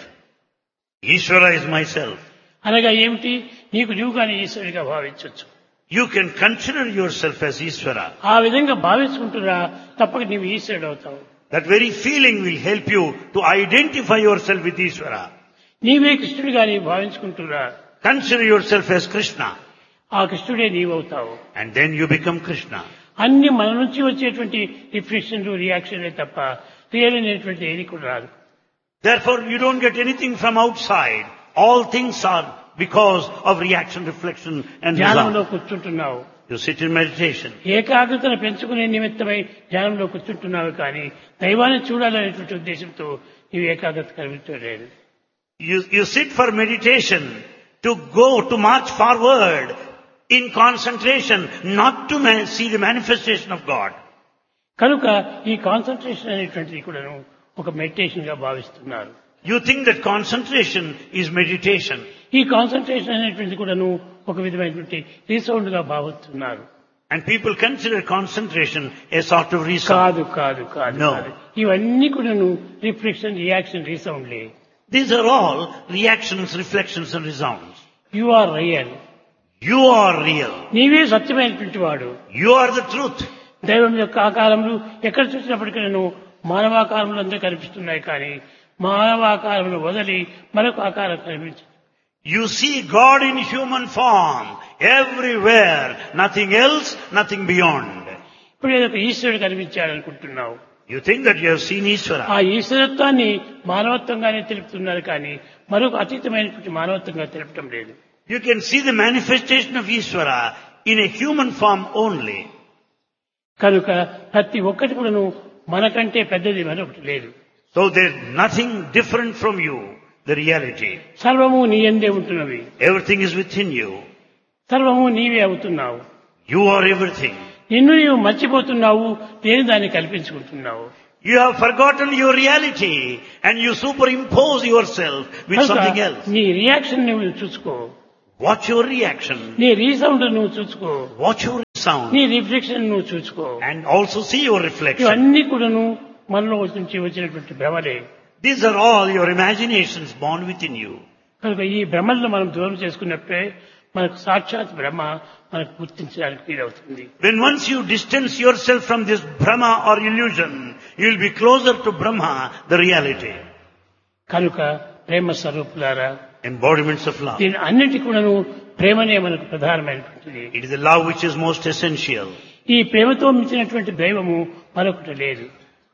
Ishvara is myself. అనగా ఏమిటి? నీకు నువ్వు కానీ ఈశ్వరుడిగా భావించవచ్చు. You can consider yourself as Ishvara. ఆ విధంగా భావించుకుంటున్నా తప్పక నీవు ఈశ్వరుడు అవుతావు. That very feeling will help you to identify yourself with Ishvara. నీవే కృష్ణుడిగా నీవు భావించుకుంటున్నా Consider yourself as Krishna. ఆ కృష్ణుడే నీవవుతావు. And then you become Krishna. అన్ని మన నుంచి వచ్చేటువంటి రిఫ్లెక్షన్లు, రియాక్షన్లే తప్ప రియల్ అనేటువంటి ఏది కూడా రాదు. Therefore you don't get anything from outside. All things are because of reaction, reflection and ధ్యానంలో resound. కూర్చుంటున్నావు. You sit in meditation. ఏకాగ్రతను పెంచుకునే నిమిత్తమై ధ్యానంలో కూర్చుంటున్నావు కానీ దైవాన్ని చూడాలనేటువంటి ఉద్దేశంతో నీవు ఏకాగ్రత కలిగించలేదు. You, you sit for meditation to go, to march forward in concentration, not to man- see the manifestation of God. కనుక ఈ కాన్సన్ట్రేషన్ అనేటువంటిది కూడా ఒక మెడిటేషన్ గా భావిస్తున్నారు. You think that concentration is meditation. ఈ కాన్సన్ట్రేషన్ అనేటువంటిది కూడా ఒక విధమైనటువంటి రీసౌండ్ గా భావిస్తున్నారు. And people consider concentration a sort of resound. కాదు కాదు కాదు No. కాదు. ఇవన్నీ కూడా reflection, reaction, రీసౌండ్లే. These are all reactions, reflections and resounds. You are real. You are real. నీవే సత్యమైనటువంటి వాడు. You are the truth. దైవం యొక్క ఆకారములు ఎక్కడ చూసినప్పటికీ మానవాకారములు అందరూ కనిపిస్తున్నాయి కానీ మానవాకారములు వదిలి మరొక ఆకారం కనిపించదు. You see God in human form everywhere. Nothing else, nothing beyond. ఇప్పుడు ఏదో ఒక ఈశ్వరుడు కనిపించాడనుకుంటున్నావు. You think that you have seen Ishvara. ఆ ఈశ్వరత్వాన్ని మానవత్వంగానే తెలుపుతున్నారు కానీ మరొక అతీతమైనటువంటి మానవత్వంగా తెలపటం లేదు. You can see the manifestation of Ishvara in a human form only. కనుక ప్రతి ఒక్కటి కూడాను మనకంటే పెద్దది మరొకటి లేదు. So there's nothing different from you, the reality. సర్వము నీ యందే ఉంటున్నవి. Everything is within you. సర్వము నీవే అవుతున్నావు. You are everything. నిన్ను నీవు మర్చిపోతున్నావు, దేని దాన్ని కల్పించుకుంటున్నావు. You have forgotten your reality and you superimpose yourself with something else. నీ రియాక్షన్ నువ్వు చూసుకో, Watch your reaction. నీ రీసౌండ్ నువ్వు చూసుకో, Watch your sound. నీ రిఫ్లెక్షన్ నువ్వు చూసుకో. And also see your reflection. ఇవన్నీ కూడాను మనలో నుంచి వచ్చినటువంటి భ్రమలే. These are all your imaginations born within you. కనుక ఈ భ్రమలను మనం దూరం చేసుకున్నప్పుడే మనకు సాక్షాత్ బ్రహ్మ మనకు గుర్తించడానికి వీలవుతుంది. When once you distance yourself from this Brahma or illusion, you will be closer to Brahma, the reality. కనుక ప్రేమ స్వరూపులారా, Embodiments of love. దీని అన్నిటి కూడాను ప్రేమనే మనకు ప్రధానమైనటువంటిది. It is the love which is most essential. ఈ ప్రేమతో మించినటువంటి దైవము మరొకటి లేదు.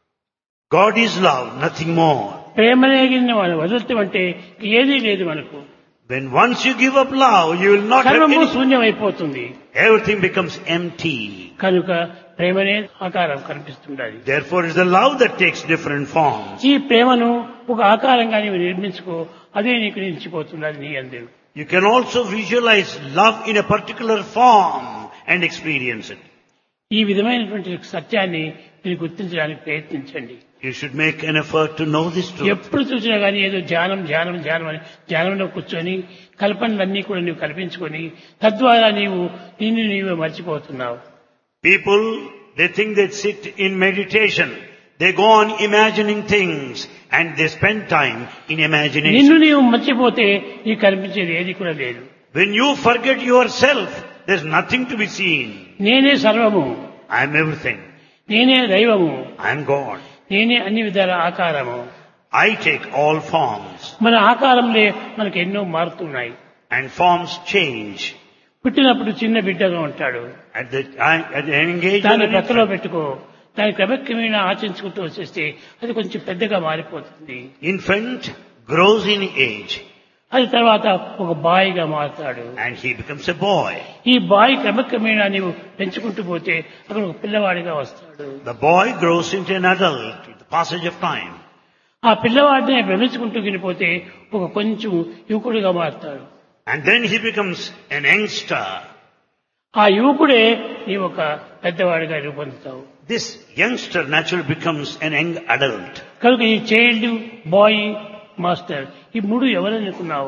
God is love, nothing more. ప్రేమనే మనం వదలటం అంటే ఏదీ లేదు మనకు. When once you give up love, you will not have సర్వము any. శూన్యమైపోతుంది. Everything becomes empty. కనుక ప్రేమనే ఆకారం కనిపిస్తుండాలి. Therefore, it is the love that takes different forms. ఈ ప్రేమను ఒక ఆకారంగా నీవు నిర్మించుకో, అదే నీకు నిలిచిపోతున్నది నీ అందు. You can also visualize love in a particular form and experience it. ఈ విధమైనటువంటి సత్యాన్ని మీరు గుర్తించడానికి ప్రయత్నించండి. You should make an effort to know this truth. ఎప్పుడు చూసినా కానీ ఏదో ధ్యానం ధ్యానం ధ్యానం అని ధ్యానంలో కూర్చొని కల్పనలన్నీ కూడా నీవు కల్పించుకొని తద్వారా నీవు నిన్ను నీవే మర్చిపోతున్నావు. People, they think they sit in meditation. They go on imagining things and they spend time in నిన్ను imagination. నీవు మర్చిపోతే నీకు కనిపించేది ఏది కూడా లేదు. When you forget yourself, there's nothing to be seen. నేనే సర్వము, I am everything. నేనే దైవము, I am God. నేనే అన్ని విధాల ఆకారము. I take all forms. మన ఆకారంలో మనకు ఎన్నో మారుతున్నాయి. And forms change. పుట్టినప్పుడు చిన్న బిడ్డగా ఉంటాడు, At the, at the young age, దాన్ని of ప్రక్కలో an infant, పెట్టుకో, దాని క్రమక్రమేణా ఆచరించుకుంటూ వచ్చేస్తే అది కొంచెం పెద్దగా మారిపోతుంది. infant grows in age అది తర్వాత ఒక బాయిగా మారుతాడు. and he becomes a boy. ఈ బాయి క్రమక్రమేణా నీవు పెంచుకుంటూ పోతే అక్కడ ఒక పిల్లవాడిగా వస్తాడు. The boy grows into an adult with the passage of time. ఆ పిల్లవాడిని భ్రమించుకుంటూ వెళ్ళిపోతే ఒక కొంచెం యువకుడిగా మారుతాడు. And then he becomes an youngster. ఆ యువకుడే నీ ఒక పెద్దవాడిగా రూపొందుతావు. This youngster naturally becomes an young adult. కనుక ఈ చైల్డ్, బాయ్, మాస్టర్ ఈ మూడు ఎవరనుకున్నావు?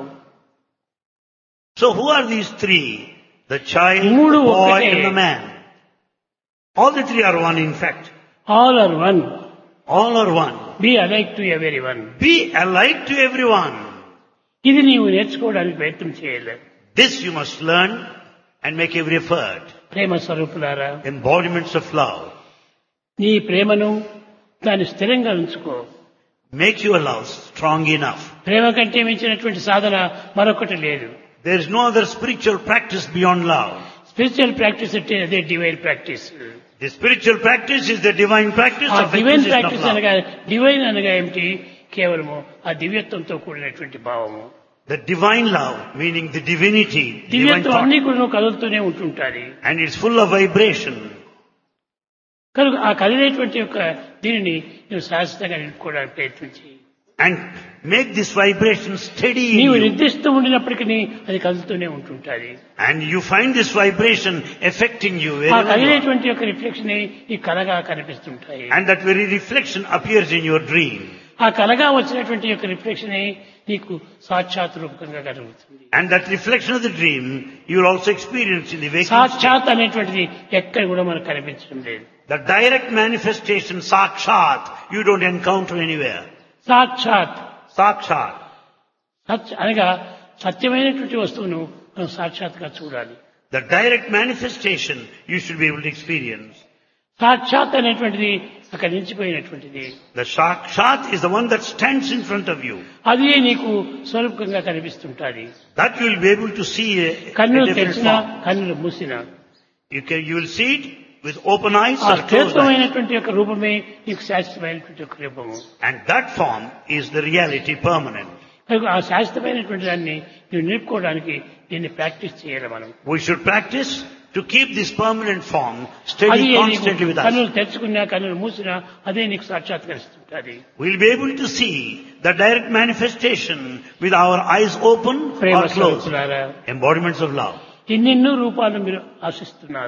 So who are these three? The child, మూడు the boy ఒక్కటే. and the man. All the three are one in fact. All are one. All are one. B alike to every one. Be alike to everyone. ఇది నీవు నేర్చుకోవడానికి ప్రయత్నం చేయలేదు. This you must learn and make every effort. ప్రేమ స్వరూపులారా, Embodiments of love. నీ ప్రేమను దాన్ని స్థిరంగా ఉంచుకో. Make your love strong enough. ప్రేమ కంటే మించినటువంటి సాధన మరొకటి లేదు. There is no other spiritual practice beyond love. Spiritual practice అంటే అదే divine practice. The spiritual practice is the divine practice ఆ of the divine acquisition of practice love. అనగా divine అనగా ఏమిటి? కేవలము ఆ దివ్యత్వంతో కూడినటువంటి భావము. The divine love, meaning the divinity, divine దివ్యత్వం thought, అన్ని కూడా కదులుతూనే ఉంటుంటాది. and it's full of vibration. కనుక ఆ కదిలేటువంటి యొక్క దీనిని నువ్వు శాశ్వతంగా నిలుపుకోవడానికి ప్రయత్నించి And make this vibration steady in నీవు you. నిర్దిష్టం ఉండినప్పటికీ అది కదులుతూనే ఉంటుంటాది. And you find this vibration affecting you ఆ wherever you are. కదిలేటువంటి యొక్క రిఫ్లెక్షన్ ఈ కలగా కనిపిస్తుంటాయి. And that very reflection appears in your dream. ఆ కలగా వచ్చినటువంటి యొక్క రిఫ్లెక్షన్ నీకు సాక్షాత్ రూపకంగా కలుగుతుంది. And that reflection of the dream you will also experience in the waking state. సాక్షాత్ అనేటువంటిది ఎక్కడ కూడా మనకు కనిపించడం లేదు. The direct manifestation, sakshat, you don't encounter anywhere. సాక్షాత్ Sakshat. సత్ అనగా సత్యమైనటువంటి వస్తువును మనం సాక్షాత్గా చూడాలి. The direct manifestation you should be able to experience. సాక్షాత్ అనేటువంటిది అక్కడ నిలిచిపోయినటువంటిది. The sakshat is the one that stands in front of you. అది నీకు స్వరూపంగా కనిపిస్తుంటాది. That you will be able to see a, a కన్నులు different తెరిచినా form. కన్నులు మూసినా You can, you will see it with open eyes ఆ or closed eyes. శ్రేష్టమైనటువంటి యొక్క రూపమే నీకు శాశ్వతమైనటువంటి యొక్క రూపము. And that form is the reality permanent. కనుక ఆ శాశ్వతమైనటువంటి దాన్ని నువ్వు నిలుపుకోవడానికి దీన్ని ప్రాక్టీస్ చేయాలి మనం. We should practice to keep this permanent form అది steady నీకు constantly with us. కన్నులు తెరుచుకున్నా కన్నులు మూసినా అదే నీకు సాక్షాత్కరిస్తుంటది. We'll be able to see the direct manifestation with our eyes open Prema or closed. స్వరూపులారా, Embodiments of love. ఎన్నెన్నో రూపాలు మీరు ఆశిస్తున్నారు.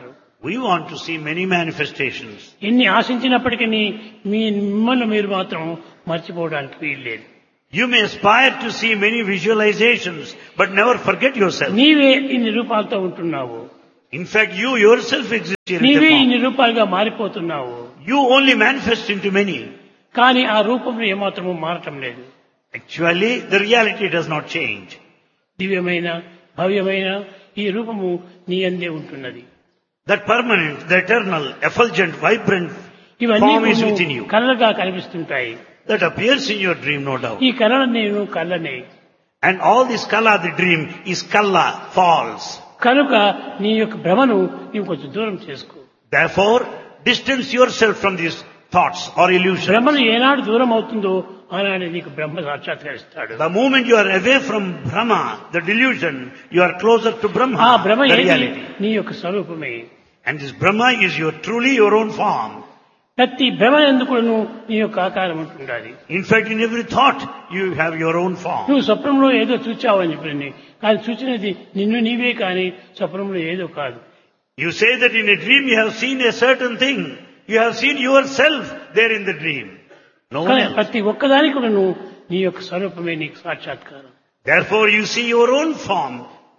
We want to see many manifestations. ఎన్ని ఆశించినప్పటికీ మీ మిమ్మల్ని మీరు మాత్రం మర్చిపోవడానికి వీల్లేదు. You may aspire to see many visualizations, but never forget yourself. నీవే ఇన్ని రూపాలతో ఉంటున్నావు. In fact, you yourself exist here in నీవే the form. ఇన్ని రూపాలుగా మారిపోతున్నావు. You only manifest into many. కానీ ఆ రూపంలో ఏమాత్రము మారటం లేదు. Actually, the reality does not change. దివ్యమైన భవ్యమైన ఈ రూపము నీ అందే ఉంటున్నది. That permanent, the eternal, effulgent, vibrant ఇవన్నీ form is within you. కళలుగా కనిపిస్తుంటాయి. That appears in your dream, no doubt. ఈ కళ నేను కళ్ళనే. And all this kala, the dream, is kala, false. కనుక నీ యొక్క భ్రమను నీవు కొంచెం దూరం చేసుకో. Therefore, distance yourself from these thoughts or illusions. భ్రమను ఏనాడు దూరం అవుతుందో ఆనాడు నీకు బ్రహ్మ సాక్షాత్కరిస్తాడు. The moment you are away from Brahma, the delusion, you are closer to Brahma, ఆ భ్రమ the ఏది reality. నీ యొక్క స్వరూపమే. And this Brahma is your truly your own form. ప్రతి భ్రమ ఎందుకును నీ యొక్క ఆకారం ఉంటుండాలి. In fact, in every thought, you have your own form. నువ్వు స్వప్నంలో ఏదో చూచావని చెప్పి కానీ చూచినది నిన్ను నీవే కానీ స్వప్నంలో ఏదో కాదు. You say that in a dream you have seen a certain thing. You have seen yourself there in the dream. No one కానీ else. ప్రతి ఒక్కదానికి కూడా నువ్వు నీ యొక్క స్వరూపమే నీకు సాక్షాత్కారం. Therefore, you see your own form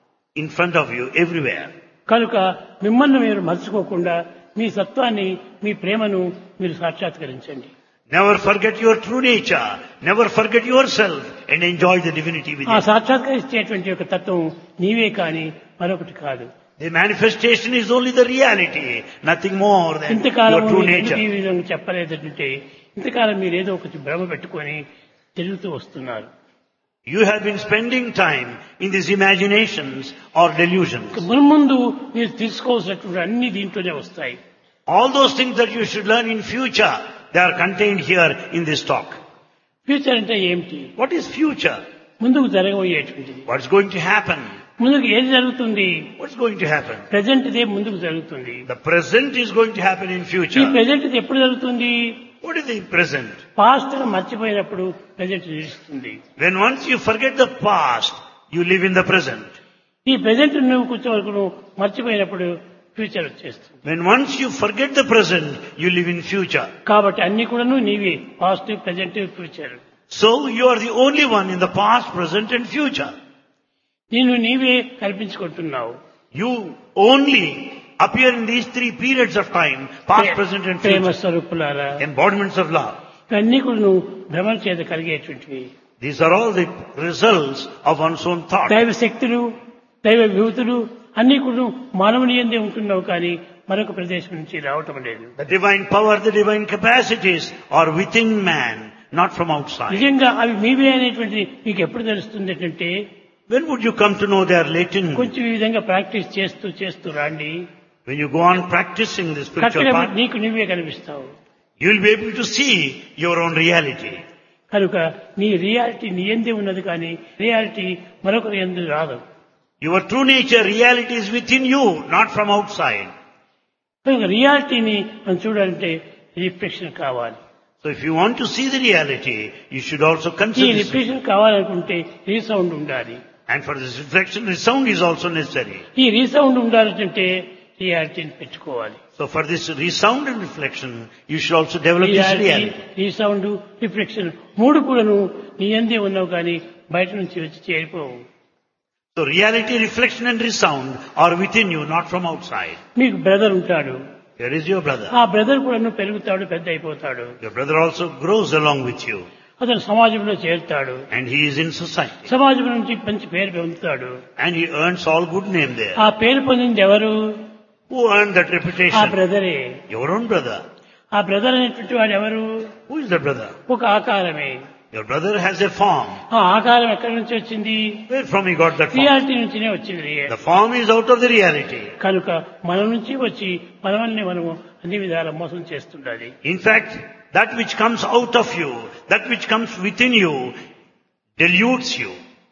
in front of you everywhere. కనుక మిమ్మల్ని మీరు మర్చిపోకుండా మీ సత్వాన్ని మీ ప్రేమను మీరు సాక్షాత్కరించండి. Never forget your true nature. Never forget yourself and enjoy the divinity ఆ within. సాక్షాత్కరించేటువంటి యొక్క తత్వం నీవే కానీ మరొకటి కాదు. The manifestation is only the reality, nothing more than ఇంతకాలం your true మీరు ఎందుకు ఈ nature. విధంగా చెప్పలేదంటే ఇంతకాలం మీరు ఏదో ఒకటి భ్రమ పెట్టుకొని తిరుగుతూ వస్తున్నారు. You have been spending time in these imaginations or delusions. మున్ముందు మీరు తీసుకోవాల్సినటువంటి అన్ని దీంట్లోనే వస్తాయి. All those things that you should learn in future, they are contained here in this talk. Future అంటే ఏమిటి? What is future? ముందుకు జరగబోయేటువంటిది. What's going to happen? ముందుకు ఏది జరుగుతుంది? What's going to happen? Present ఇదే ముందుకు జరుగుతుంది. The present is going to happen in ఈ future. ప్రజెంట్ ఇది ఎప్పుడు జరుగుతుంది? What is the present? Past మర్చిపోయినప్పుడు ప్రజెంట్ నిలుస్తుంది. When once you forget the past, you live in the present. ఈ ప్రజెంట్ నువ్వు కూర్చో వరకు నువ్వు మర్చిపోయినప్పుడు ఫ్యూచర్ వచ్చేస్తుంది. When once you forget the present, you live in future. కాబట్టి అన్ని కూడా నీవే, past present future. So you are the only one in the past, present and future. నిన్ను నీవే కల్పించుకుంటున్నావు. You only appear in these three periods of time, past, present and Prema future. స్వరూపులారా, Embodiments of love. ఇవన్నీ కూడా నువ్వు భ్రమణ చేత కలిగేటువంటివి. These are all the results of one's own thought. దైవ శక్తులు, దైవ విభూతులు అన్ని కూడా మానవుని యందే ఉంటున్నావు కానీ మరొక ప్రదేశం నుంచి రావటం లేదు. The divine power, the divine capacities are within man, not from outside. నిజంగా అవి మీవే అనేటువంటి మీకు ఎప్పుడు తెలుస్తుంది అంటే When would you come to know they are latent? కొంచెం ఈ విధంగా ప్రాక్టీస్ చేస్తూ చేస్తూ రాండి. When you go on practicing the spiritual కరెక్ట్గా path, నీకు నువ్వే కనిపిస్తావు. you will be able to see your own reality. కనుక నీ రియాలిటీ నీ ఎందే ఉన్నది కానీ రియాలిటీ మరొకరి ఎందు రాదు. Your true nature, reality is within you, not from outside. కనుక రియాలిటీని మనం చూడాలంటే రిఫ్లెక్షన్ కావాలి. So if you want to see the reality, you should also ఈ consider this. రిఫ్లెక్షన్ కావాలనుకుంటే రీసౌండ్ ఉండాలి. And for this reflection, the sound is also necessary. ఈ resound ఉండాలంటే రియాలిటీని పెట్టుకోవాలి. So for this resound and reflection, you should also develop this reality, reality. Resound, reflection మూడు కూడాను నీ ఎందే ఉన్నావు కానీ బయట నుంచి వచ్చి చేరిపోవు. So reality, reflection and resound are within you, not from outside. మీకు బ్రదర్ ఉంటాడు. Here is your brother. ఆ బ్రదర్ కూడా పెరుగుతాడు, పెద్ద అయిపోతాడు. Your brother also grows along with you. అతను సమాజంలో చేరుతాడు. And he is in society. సమాజం నుంచి మంచి పేరు పొందుతాడు. And he earns all good name there. ఆ పేరు పొందింది ఎవరు? Who earned that ఆ reputation? బ్రదరే. Your own brother. ఆ బ్రదర్ అనేటువంటి వాడు ఎవరు? Who is that brother? ఒక ఆకారమే. Your brother has a form. ఆ ఆకారం ఎక్కడి నుంచి వచ్చింది? Where from he got that form? Reality నుంచినే వచ్చింది. The form is out of the reality. కనుక మన నుంచి వచ్చి మనల్ని మనము అన్ని విధాల మోసం చేస్తుండాలి. In fact, that which comes out of you, that which comes within you, deludes you.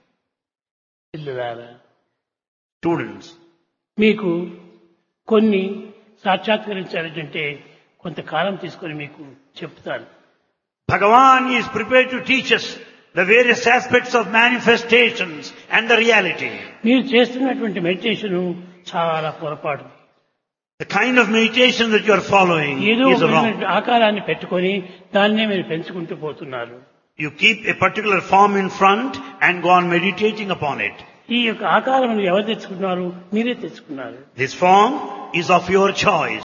పిల్లలారా, Students, మీకు కొన్ని సాక్షాత్కరించాలంటే కొంతకాలం తీసుకొని మీకు చెప్తాను. Bhagavan is prepared to teach us the various aspects of manifestations and the reality. మీరు చేస్తున్నటువంటి మెడిటేషన్ చాలా పొరపాటు. The kind of meditation that you are following ఏదో is ఒక wrong. ఆకారాన్ని పెట్టుకొని దాన్నే మీరు పెంచుకుంటూ పోతున్నారు. You keep a particular form in front and go on meditating upon it. ఈ యొక్క ఆకారం ఎవరు తెచ్చుకున్నారు? మీరే తెచ్చుకున్నారు. This form is of your choice.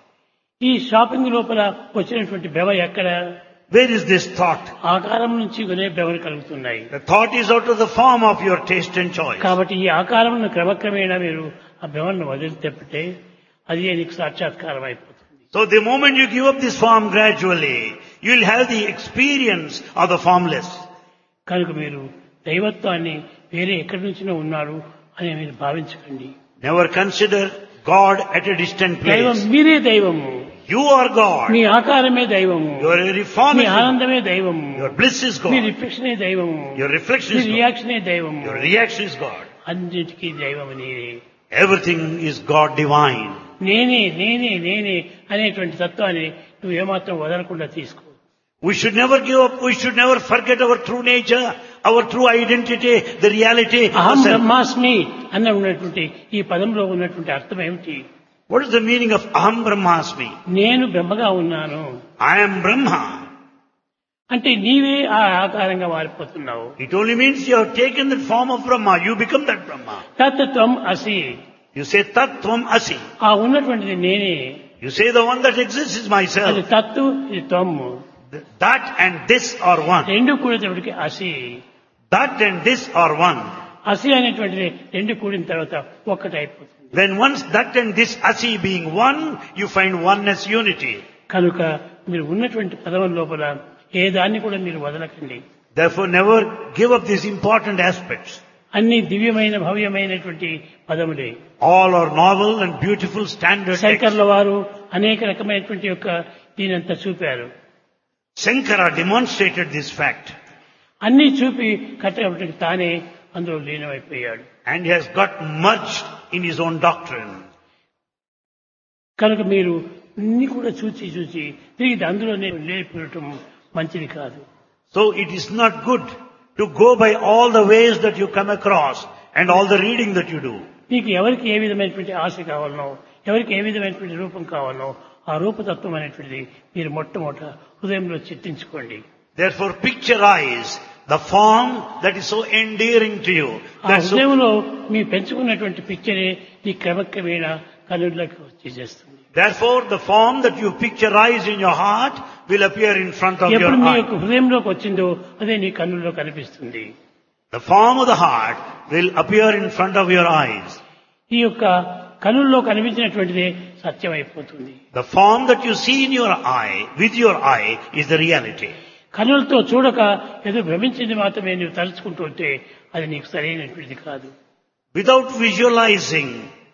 ఈ షాపింగ్ లోపల వచ్చినటువంటి భ్రమ ఎక్కడ? Where is this thought? ఆకారం నుంచి కొనే భ్రమలు కలుగుతున్నాయి. The thought is out of the form of your taste and choice. కాబట్టి ఈ ఆకారమును క్రమక్రమేణా మీరు ఆ భ్రమను వదిలితే అది నీకు సాక్షాత్కారం అయిపోతుంది. So the moment you give up this form gradually, you will have the experience of the formless. కనుక మీరు దైవత్వాన్ని వేరే ఎక్కడి నుంచినో ఉన్నారు అని మీరు భావించకండి. Never consider God at a distant దైవం place. మీరే దైవము. You are God. మీ ఆకారమే దైవము. Your మీ reformation, ఆనందమే దైవము. your bliss is me God. రిఫ్లెక్షనే దైవము. Your reflection me is God. రియాక్షనే దైవము. Your reaction is God. అన్నిటికీ దైవము నేనే. Everything is God divine. నేనే నేనే నేనే అనేటువంటి తత్వాన్ని నువ్వు ఏమాత్రం వదలకుండా తీసుకో. We should never give up. We should never forget our true nature, our true identity, the reality. అహం of self. బ్రహ్మాస్మి అన్న ఉన్నటువంటి ఈ పదంలో ఉన్నటువంటి అర్థం ఏమిటి? What is the meaning of Aham Brahmasmi? నేను బ్రహ్మగా ఉన్నాను I am Brahma. అంటే నీవే ఆ ఆకారంగా మారిపోతున్నావు. It only means you have taken the form of Brahma. You become that Brahma. తత్వం అసి. You say Tat Tvam Asi. ఆ ఉన్నటువంటిది నేనే. You say the one that exists is అది myself. తత్తు ఇది త్వము. That and this are one. రెండు కూడేటప్పటికి అసి. That and this are one. అసి అనేటువంటిది రెండు కూడిన తర్వాత ఒక్కటి అయిపోతుంది. When once that and this Asi being one, you find oneness, unity. కనుక మీరు ఉన్నటువంటి పదం లోపల ఏ దాన్ని కూడా మీరు వదలకండి. Therefore never give up these important aspects. అన్ని దివ్యమైన భవ్యమైనటువంటి పదములే. All are novel and beautiful standard texts. శంకర్ల వారు అనేక రకమైనటువంటి యొక్క దీనంతా చూపారు. Shankara demonstrated this fact. అన్ని చూపి కట్టబట్టి తానే అందులో లీనమైపోయాడు. And he has got merged in his own doctrine. కనుక మీరు అన్ని కూడా చూచి చూచి తిరిగి అందులోనే లేకపోవటం మంచిది కాదు. So it is not good to go by all the ways that you come across and all the reading that you do. మీకు ఎవరికి ఏ విధమైనటువంటి ఆశ కావాలనో, ఎవరికి ఏ విధమైనటువంటి రూపం కావాలనో ఆ రూపతత్వం అనేటువంటిది మీరు మొట్టమొదట హృదయంలో చిత్తించుకోండి. Therefore picturize the form that is so endearing to you. ఆ That's so, హృదయంలో మీ పెంచుకున్నటువంటి పిక్చరే ఈ క్రమక్రమేణా కనులకు వచ్చేస్తుంది. therefore the form that you picturize in your heart will appear in front of your ఎప్పుడు మీ eye. యొక్క హృదయంలోకి వచ్చిందో అదే నీ కన్నుల్లో కనిపిస్తుంది. The form of the heart will appear in front of your eyes. ఈ యొక్క కనుల్లో కనిపించినటువంటిదే సత్యం అయిపోతుంది. The form that you see in your eye, with your eye, is the reality. కనులతో చూడక ఏదో భ్రమించింది మాత్రమే నువ్వు తలుచుకుంటూ ఉంటే అది నీకు సరైనటువంటిది కాదు. Without visualizing,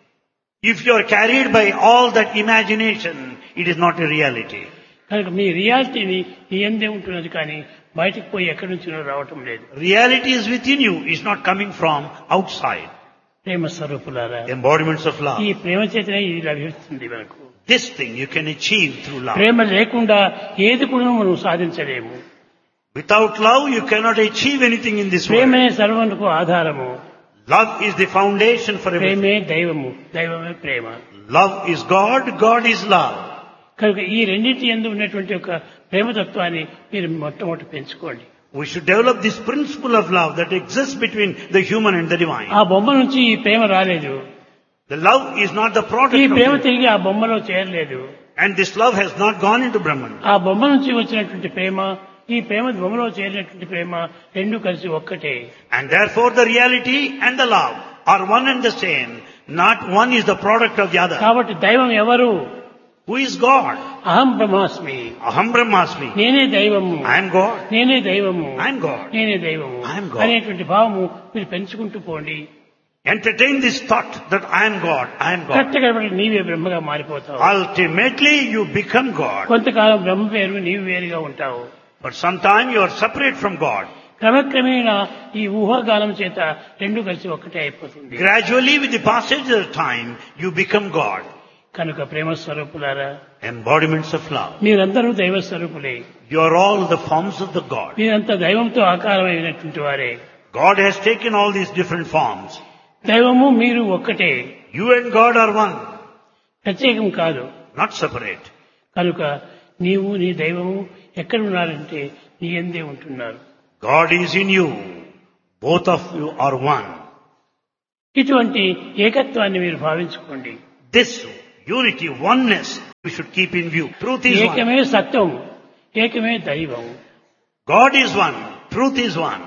if you are carried by all that imagination, it is not a reality. కనుక మీ రియాలిటీని నీ ఎందే ఉంటున్నది కానీ బయటకు పోయి ఎక్కడి నుంచినో రావటం లేదు. Reality is within you, it's not coming from outside. ప్రేమ స్వరూపులారా, Embodiments of love. ఈ ప్రేమ చేతనే ఇది లభిస్తుంది మనకు. This thing you can achieve through love. ప్రేమ లేకుండా ఏది కూడా మనం సాధించలేము. Without love, you cannot achieve anything in this world. ప్రేమే సర్వమునకు ఆధారము. Love is the foundation for everything. ప్రేమే దైవము, దైవమే ప్రేమ. Love is God, God is love. కనుక ఈ రెండింటి యందు ఉన్నటువంటి ఒక ప్రేమతత్వాన్ని మీరు మొట్టమొదటి పెంచుకోండి. We should develop this principle of love that exists between the human and the divine. ఆ బొమ్మ నుంచి ఈ ప్రేమ రాలేదు. The love is not the ఈ product of ప్రేమ it. తిరిగి ఆ బొమ్మలో చేరలేదు. And this love has not gone into Brahman. ఆ బొమ్మ నుంచి వచ్చినటువంటి ప్రేమ, ఈ ప్రేమ బొమ్మలో చేరినటువంటి ప్రేమ రెండు కలిసి ఒక్కటే. And therefore the reality and the love are one and the same. Not one is the product of the other. కాబట్టి దైవం ఎవరు? Who is God? అహం బ్రహ్మాస్మి. Aham Brahmasmi. నేనే దైవము, I am God. నేనే దైవము, I am God. నేనే దైవము I am God. అనేటువంటి భావము మీరు పెంచుకుంటూ పోండి. Entertain this thought that I am God, I am God. కరెక్ట్గా నీవే బ్రహ్మగా మారిపోతావు. Ultimately you become God. కొంతకాలం బ్రహ్మ వేరు, నీవు వేరుగా ఉంటావు. But sometime you are separate from God. క్రమక్రమేణా ఈ ఊహాగానం చేత రెండు కలిసి ఒక్కటే అయిపోతుంది. Gradually with the passage of time you become God. కనుక ప్రేమ స్వరూపులారా, Embodiments of love. మీరందరూ దైవ స్వరూపులే. You are all the forms of the God. మీరంతా దైవంతో ఆకారమైనటువంటి వారే. God has taken all these different forms. దైవము మీరు ఒక్కటే. You and God are one. ప్రత్యేకం కాదు. not separate. కనుక నీవు నీ దైవము ఎక్కడ ఉన్నారంటే నీ యందే ఉంటున్నారు. God is in you. Both of you are one. ఇటువంటి ఏకత్వాన్ని మీరు భావించుకోండి. This unity, oneness, we should keep in view. Truth is one. ఏకమే సత్యం, ఏకమే దైవం. God is one. Truth is one.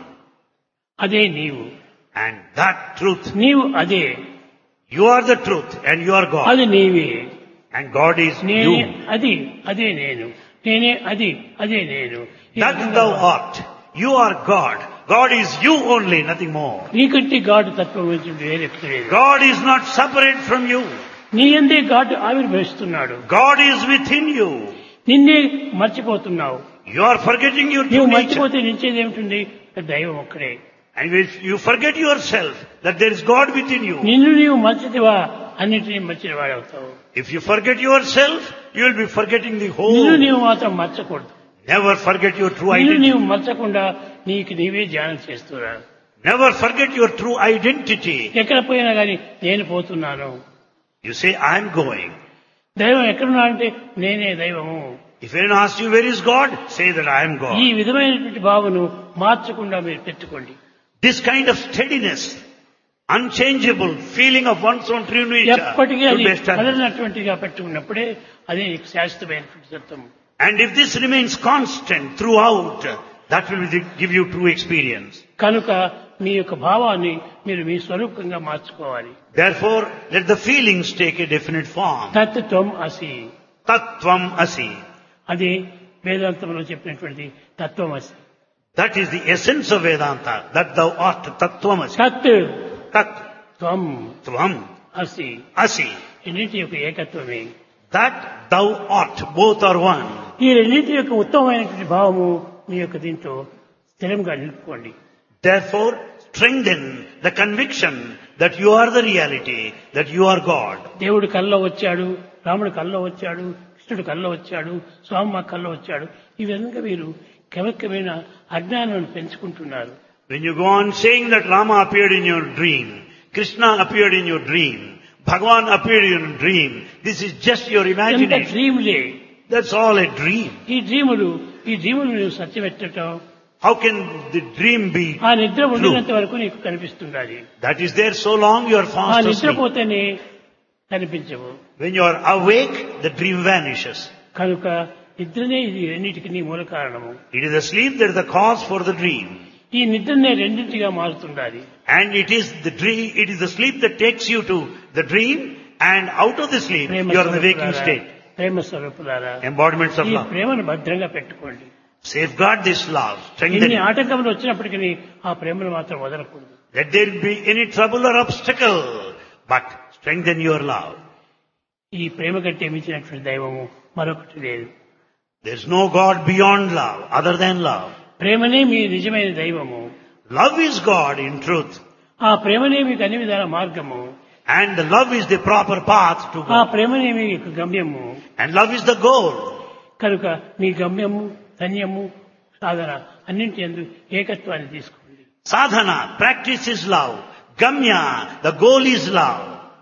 అదే నీవు. And that truth, నీవు అదే. you are the truth and you are God. అది నీవే. And God is నేనే you. అది అదే నేను. నేనే అది అదే నేను. That thou art. You are God. God is you only, nothing more. నీకంటే గాడ్ తత్వం గురించి వేరెక్కడు లేదు. God is not separate from you. నీ యందే God ఆవిర్భవిస్తున్నాడు. God is within you. నిన్నే మర్చిపోతున్నావు. You are forgetting your నీవు true nature. మర్చిపోతే నిలిచేది ఏమిటి? దైవం ఒక్కడే. And if you forget yourself that there is God within you, నిన్ను నీవు మర్చితివా అన్నిటినీ మర్చిన వాడవుతావు. if you forget yourself, you will be forgetting the నిన్ను whole. నీవు మాత్రం మర్చకూడదు. Never forget your true నిన్ను identity. నీవు మర్చకుండా నీకు నీవే ధ్యానం చేస్తున్నా. Never forget your true identity. ఎక్కడ పోయినా కానీ నేను పోతున్నాను. You say, I am going. దైవం ఎక్కడున్నాడంటే నేనే దైవము. If anyone asks you, where is God? Say that I am ఈ God. విధమైనటువంటి భావను మార్చకుండా మీరు పెట్టుకోండి. This kind of steadiness, unchangeable feeling of one's own true nature ఎప్పటికీ should అది be established. కదలినటువంటిగా పెట్టుకున్నప్పుడే అదే నీకు శాశ్వతమైనటువంటి సత్యం. And if this remains constant throughout, that will be- give you true experience. కనుక మీ యొక్క భావాన్ని మీరు మీ స్వరూపంగా మార్చుకోవాలి. Therefore, let the feelings take a definite form. తత్వం అసి. Tattvam asi. అది వేదాంతంలో చెప్పినటువంటి తత్వం అసి. That is the essence of Vedanta. That thou art tattvam asi. తత్ Tat త్వం tvam అసి. asi. రెండింటి యొక్క ఏకత్వమే. That thou art. Both are one. ఈ రెండింటి యొక్క ఉత్తమమైనటువంటి భావము మీ యొక్క దీంట్లో స్థిరంగా నిలుపుకోండి. Therefore, strengthen the conviction that you are the reality, that you are God. దేవుడు కల్లో వచ్చాడు, రాముడు కల్లో వచ్చాడు, కృష్ణుడు కల్లో వచ్చాడు, స్వామి కల్లో వచ్చాడు. ఈ విధంగా మీరు క్రమక్రమేణ అజ్ఞానాన్ని పెంచుకుంటున్నారు. When you go on saying that Rama appeared in your dream, Krishna appeared in your dream, Bhagavan appeared in your dream, this is just your ఎంత imagination. డ్రీములే. That's all a dream. ఈ డ్రీములు ఈ డ్రీములు నువ్వు సత్యమెట్టడం, How can the dream be ఆ నిద్ర true? ఉండినంత వరకు నీకు కనిపిస్తుండాలి. That is there so long you are ఆ fast asleep. నిద్రపోతేనే కనిపించవు. When you are awake, the dream vanishes. కనుక నిద్రనే ఇది రెండింటికి నీ మూల కారణము. It is the sleep that is the cause for the dream. ఈ నిద్రనే రెండింటిగా మారుతుండాలి. And it is the dream, it is the sleep that takes you to the dream, and out of the sleep, Prema you are in the waking స్వరూపులారా, state. ప్రేమ స్వరూపులారా, Embodiments of ఈ love. ప్రేమను భద్రంగా పెట్టుకోండి. Safeguard this love. Strengthen ఎన్ని it. ఆటంకములు వచ్చినప్పటికీ ఆ ప్రేమను మాత్రం వదలకూడదు. Let there be any trouble or obstacle, but strengthen your love. ఈ ప్రేమ కంటే మించినటువంటి దైవము మరొకటి లేదు. There is no God beyond love, other than love. ప్రేమనే మీ నిజమైన దైవము. Love is God in truth. ఆ ప్రేమనే మీకు అన్ని విధాల మార్గము. And the love is the proper path to ఆ go. ప్రేమనే మీకు గమ్యము. And love is the goal. కనుక మీ గమ్యము, ధన్యము, సాధన అన్నింటి యందు ఏకత్వాన్ని తీసుకోండి. Sadhana, practice is love. Gamya, the goal is love.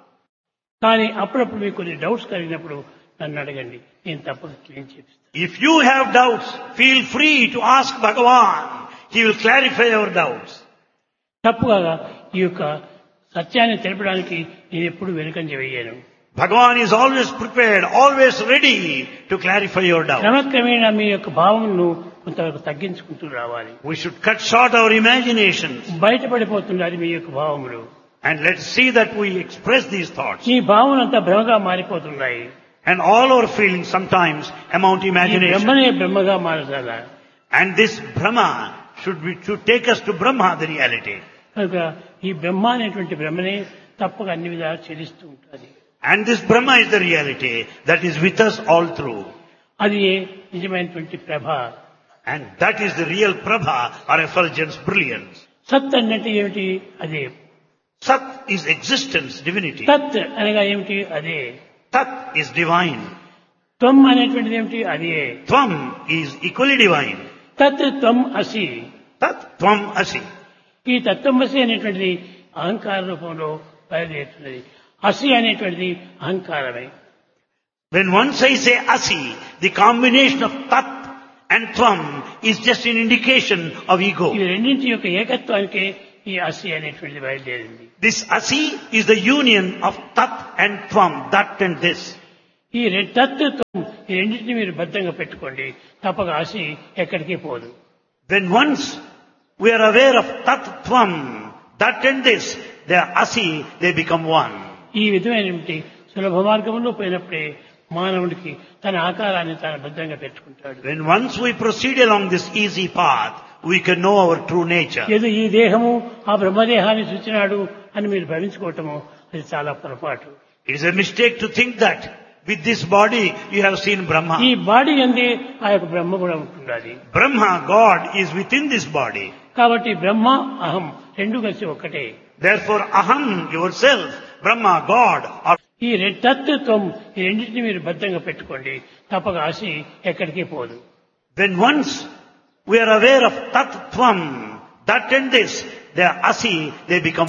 కానీ అప్పుడప్పుడు మీకు కొన్ని డౌట్స్ కలిగినప్పుడు నన్ను అడగండి, నేను తప్పక క్లీన్ చేపిస్తాను. If you have doubts, feel free to ask Bhagavan. He will clarify your doubts. తప్పుగా ఈ యొక్క సత్యాన్ని తెలపడానికి నేను ఎప్పుడు వెనుకంజ వేయను. Bhagavan is always prepared, always ready to clarify your doubts. క్రమక్రమేణా మీ యొక్క భావమును కొంతవరకు తగ్గించుకుంటూ రావాలి. We should cut short our imaginations. బయటపడిపోతున్నది మీ యొక్క భావములు. And let's see that we express these thoughts. మీ భావనంతా భ్రమగా మారిపోతున్నాయి. And all our feelings sometimes amount to ఈ imagination. బ్రహ్మనే బ్రహ్మగా మారదాల. And this Brahma should be, should take us to Brahma, the reality. కనుక ఈ బ్రహ్మ అనేటువంటి బ్రహ్మనే తప్పక అన్ని విధాలు చెలిస్తూ ఉంటుంది. And this Brahma is the reality that is with us all through. అది నిజమైనటువంటి ప్రభ. And that is the real Prabha or effulgence, brilliance. సత్ అన్నట్టు ఏమిటి? అదే. Sat is existence, divinity. తత్ అనగా ఏమిటి? అదే. Tat is divine. త్వం అనేటువంటిది ఏమిటి? అదే. Tvam is equally divine. తత్ త్వం అసి. Tat tvam asi. ఈ తత్వమసి అనేటువంటిది అహంకార రూపంలో బయలుదేరుతున్నది. అసి అనేటువంటిది అహంకారమే. When once I say asi, the combination of tat and tvam is just an indication of ఈ ego. రెండింటి యొక్క ఏకత్వానికే ఈ అసి అనేటువంటిది బయలుదేరింది. This asi is the union of tat and tvam, that and this. ఈ రె- తత్వం ఈ రెండింటిని మీరు బద్ధంగా పెట్టుకోండి, తప్పక అసి ఎక్కడికి పోదు. When once we are aware of tat tvam, that and this, they are asi, they become one. ఈ విధమైనటువంటి సులభ మార్గంలో పోయినప్పుడే మానవుడికి తన ఆకారాన్ని తాను బద్ధంగా పెట్టుకుంటాడు. When once we proceed along this easy path, we can know our true nature. ఏదో ఈ దేహము ఆ బ్రహ్మదేహాన్ని సూచినాడు అని మీరు భవించుకోవటము అది చాలా పొరపాటు. It is a mistake to think that with this body you have seen Brahma. ఈ బాడీ అందే ఆ యొక్క బ్రహ్మ కూడా ఉంటున్నది. Brahma, God, is within this body. కాబట్టి బ్రహ్మ అహం రెండు కలిసి ఒక్కటే. Therefore, aham, yourself, Brahma, God, are. ఈ రె- తత్వం ఈ రెండింటిని మీరు బద్ధంగా పెట్టుకోండి, తప్పక అసి ఎక్కడికి పోదు. When once we are aware of tat tvam, that and this, they are asi, they become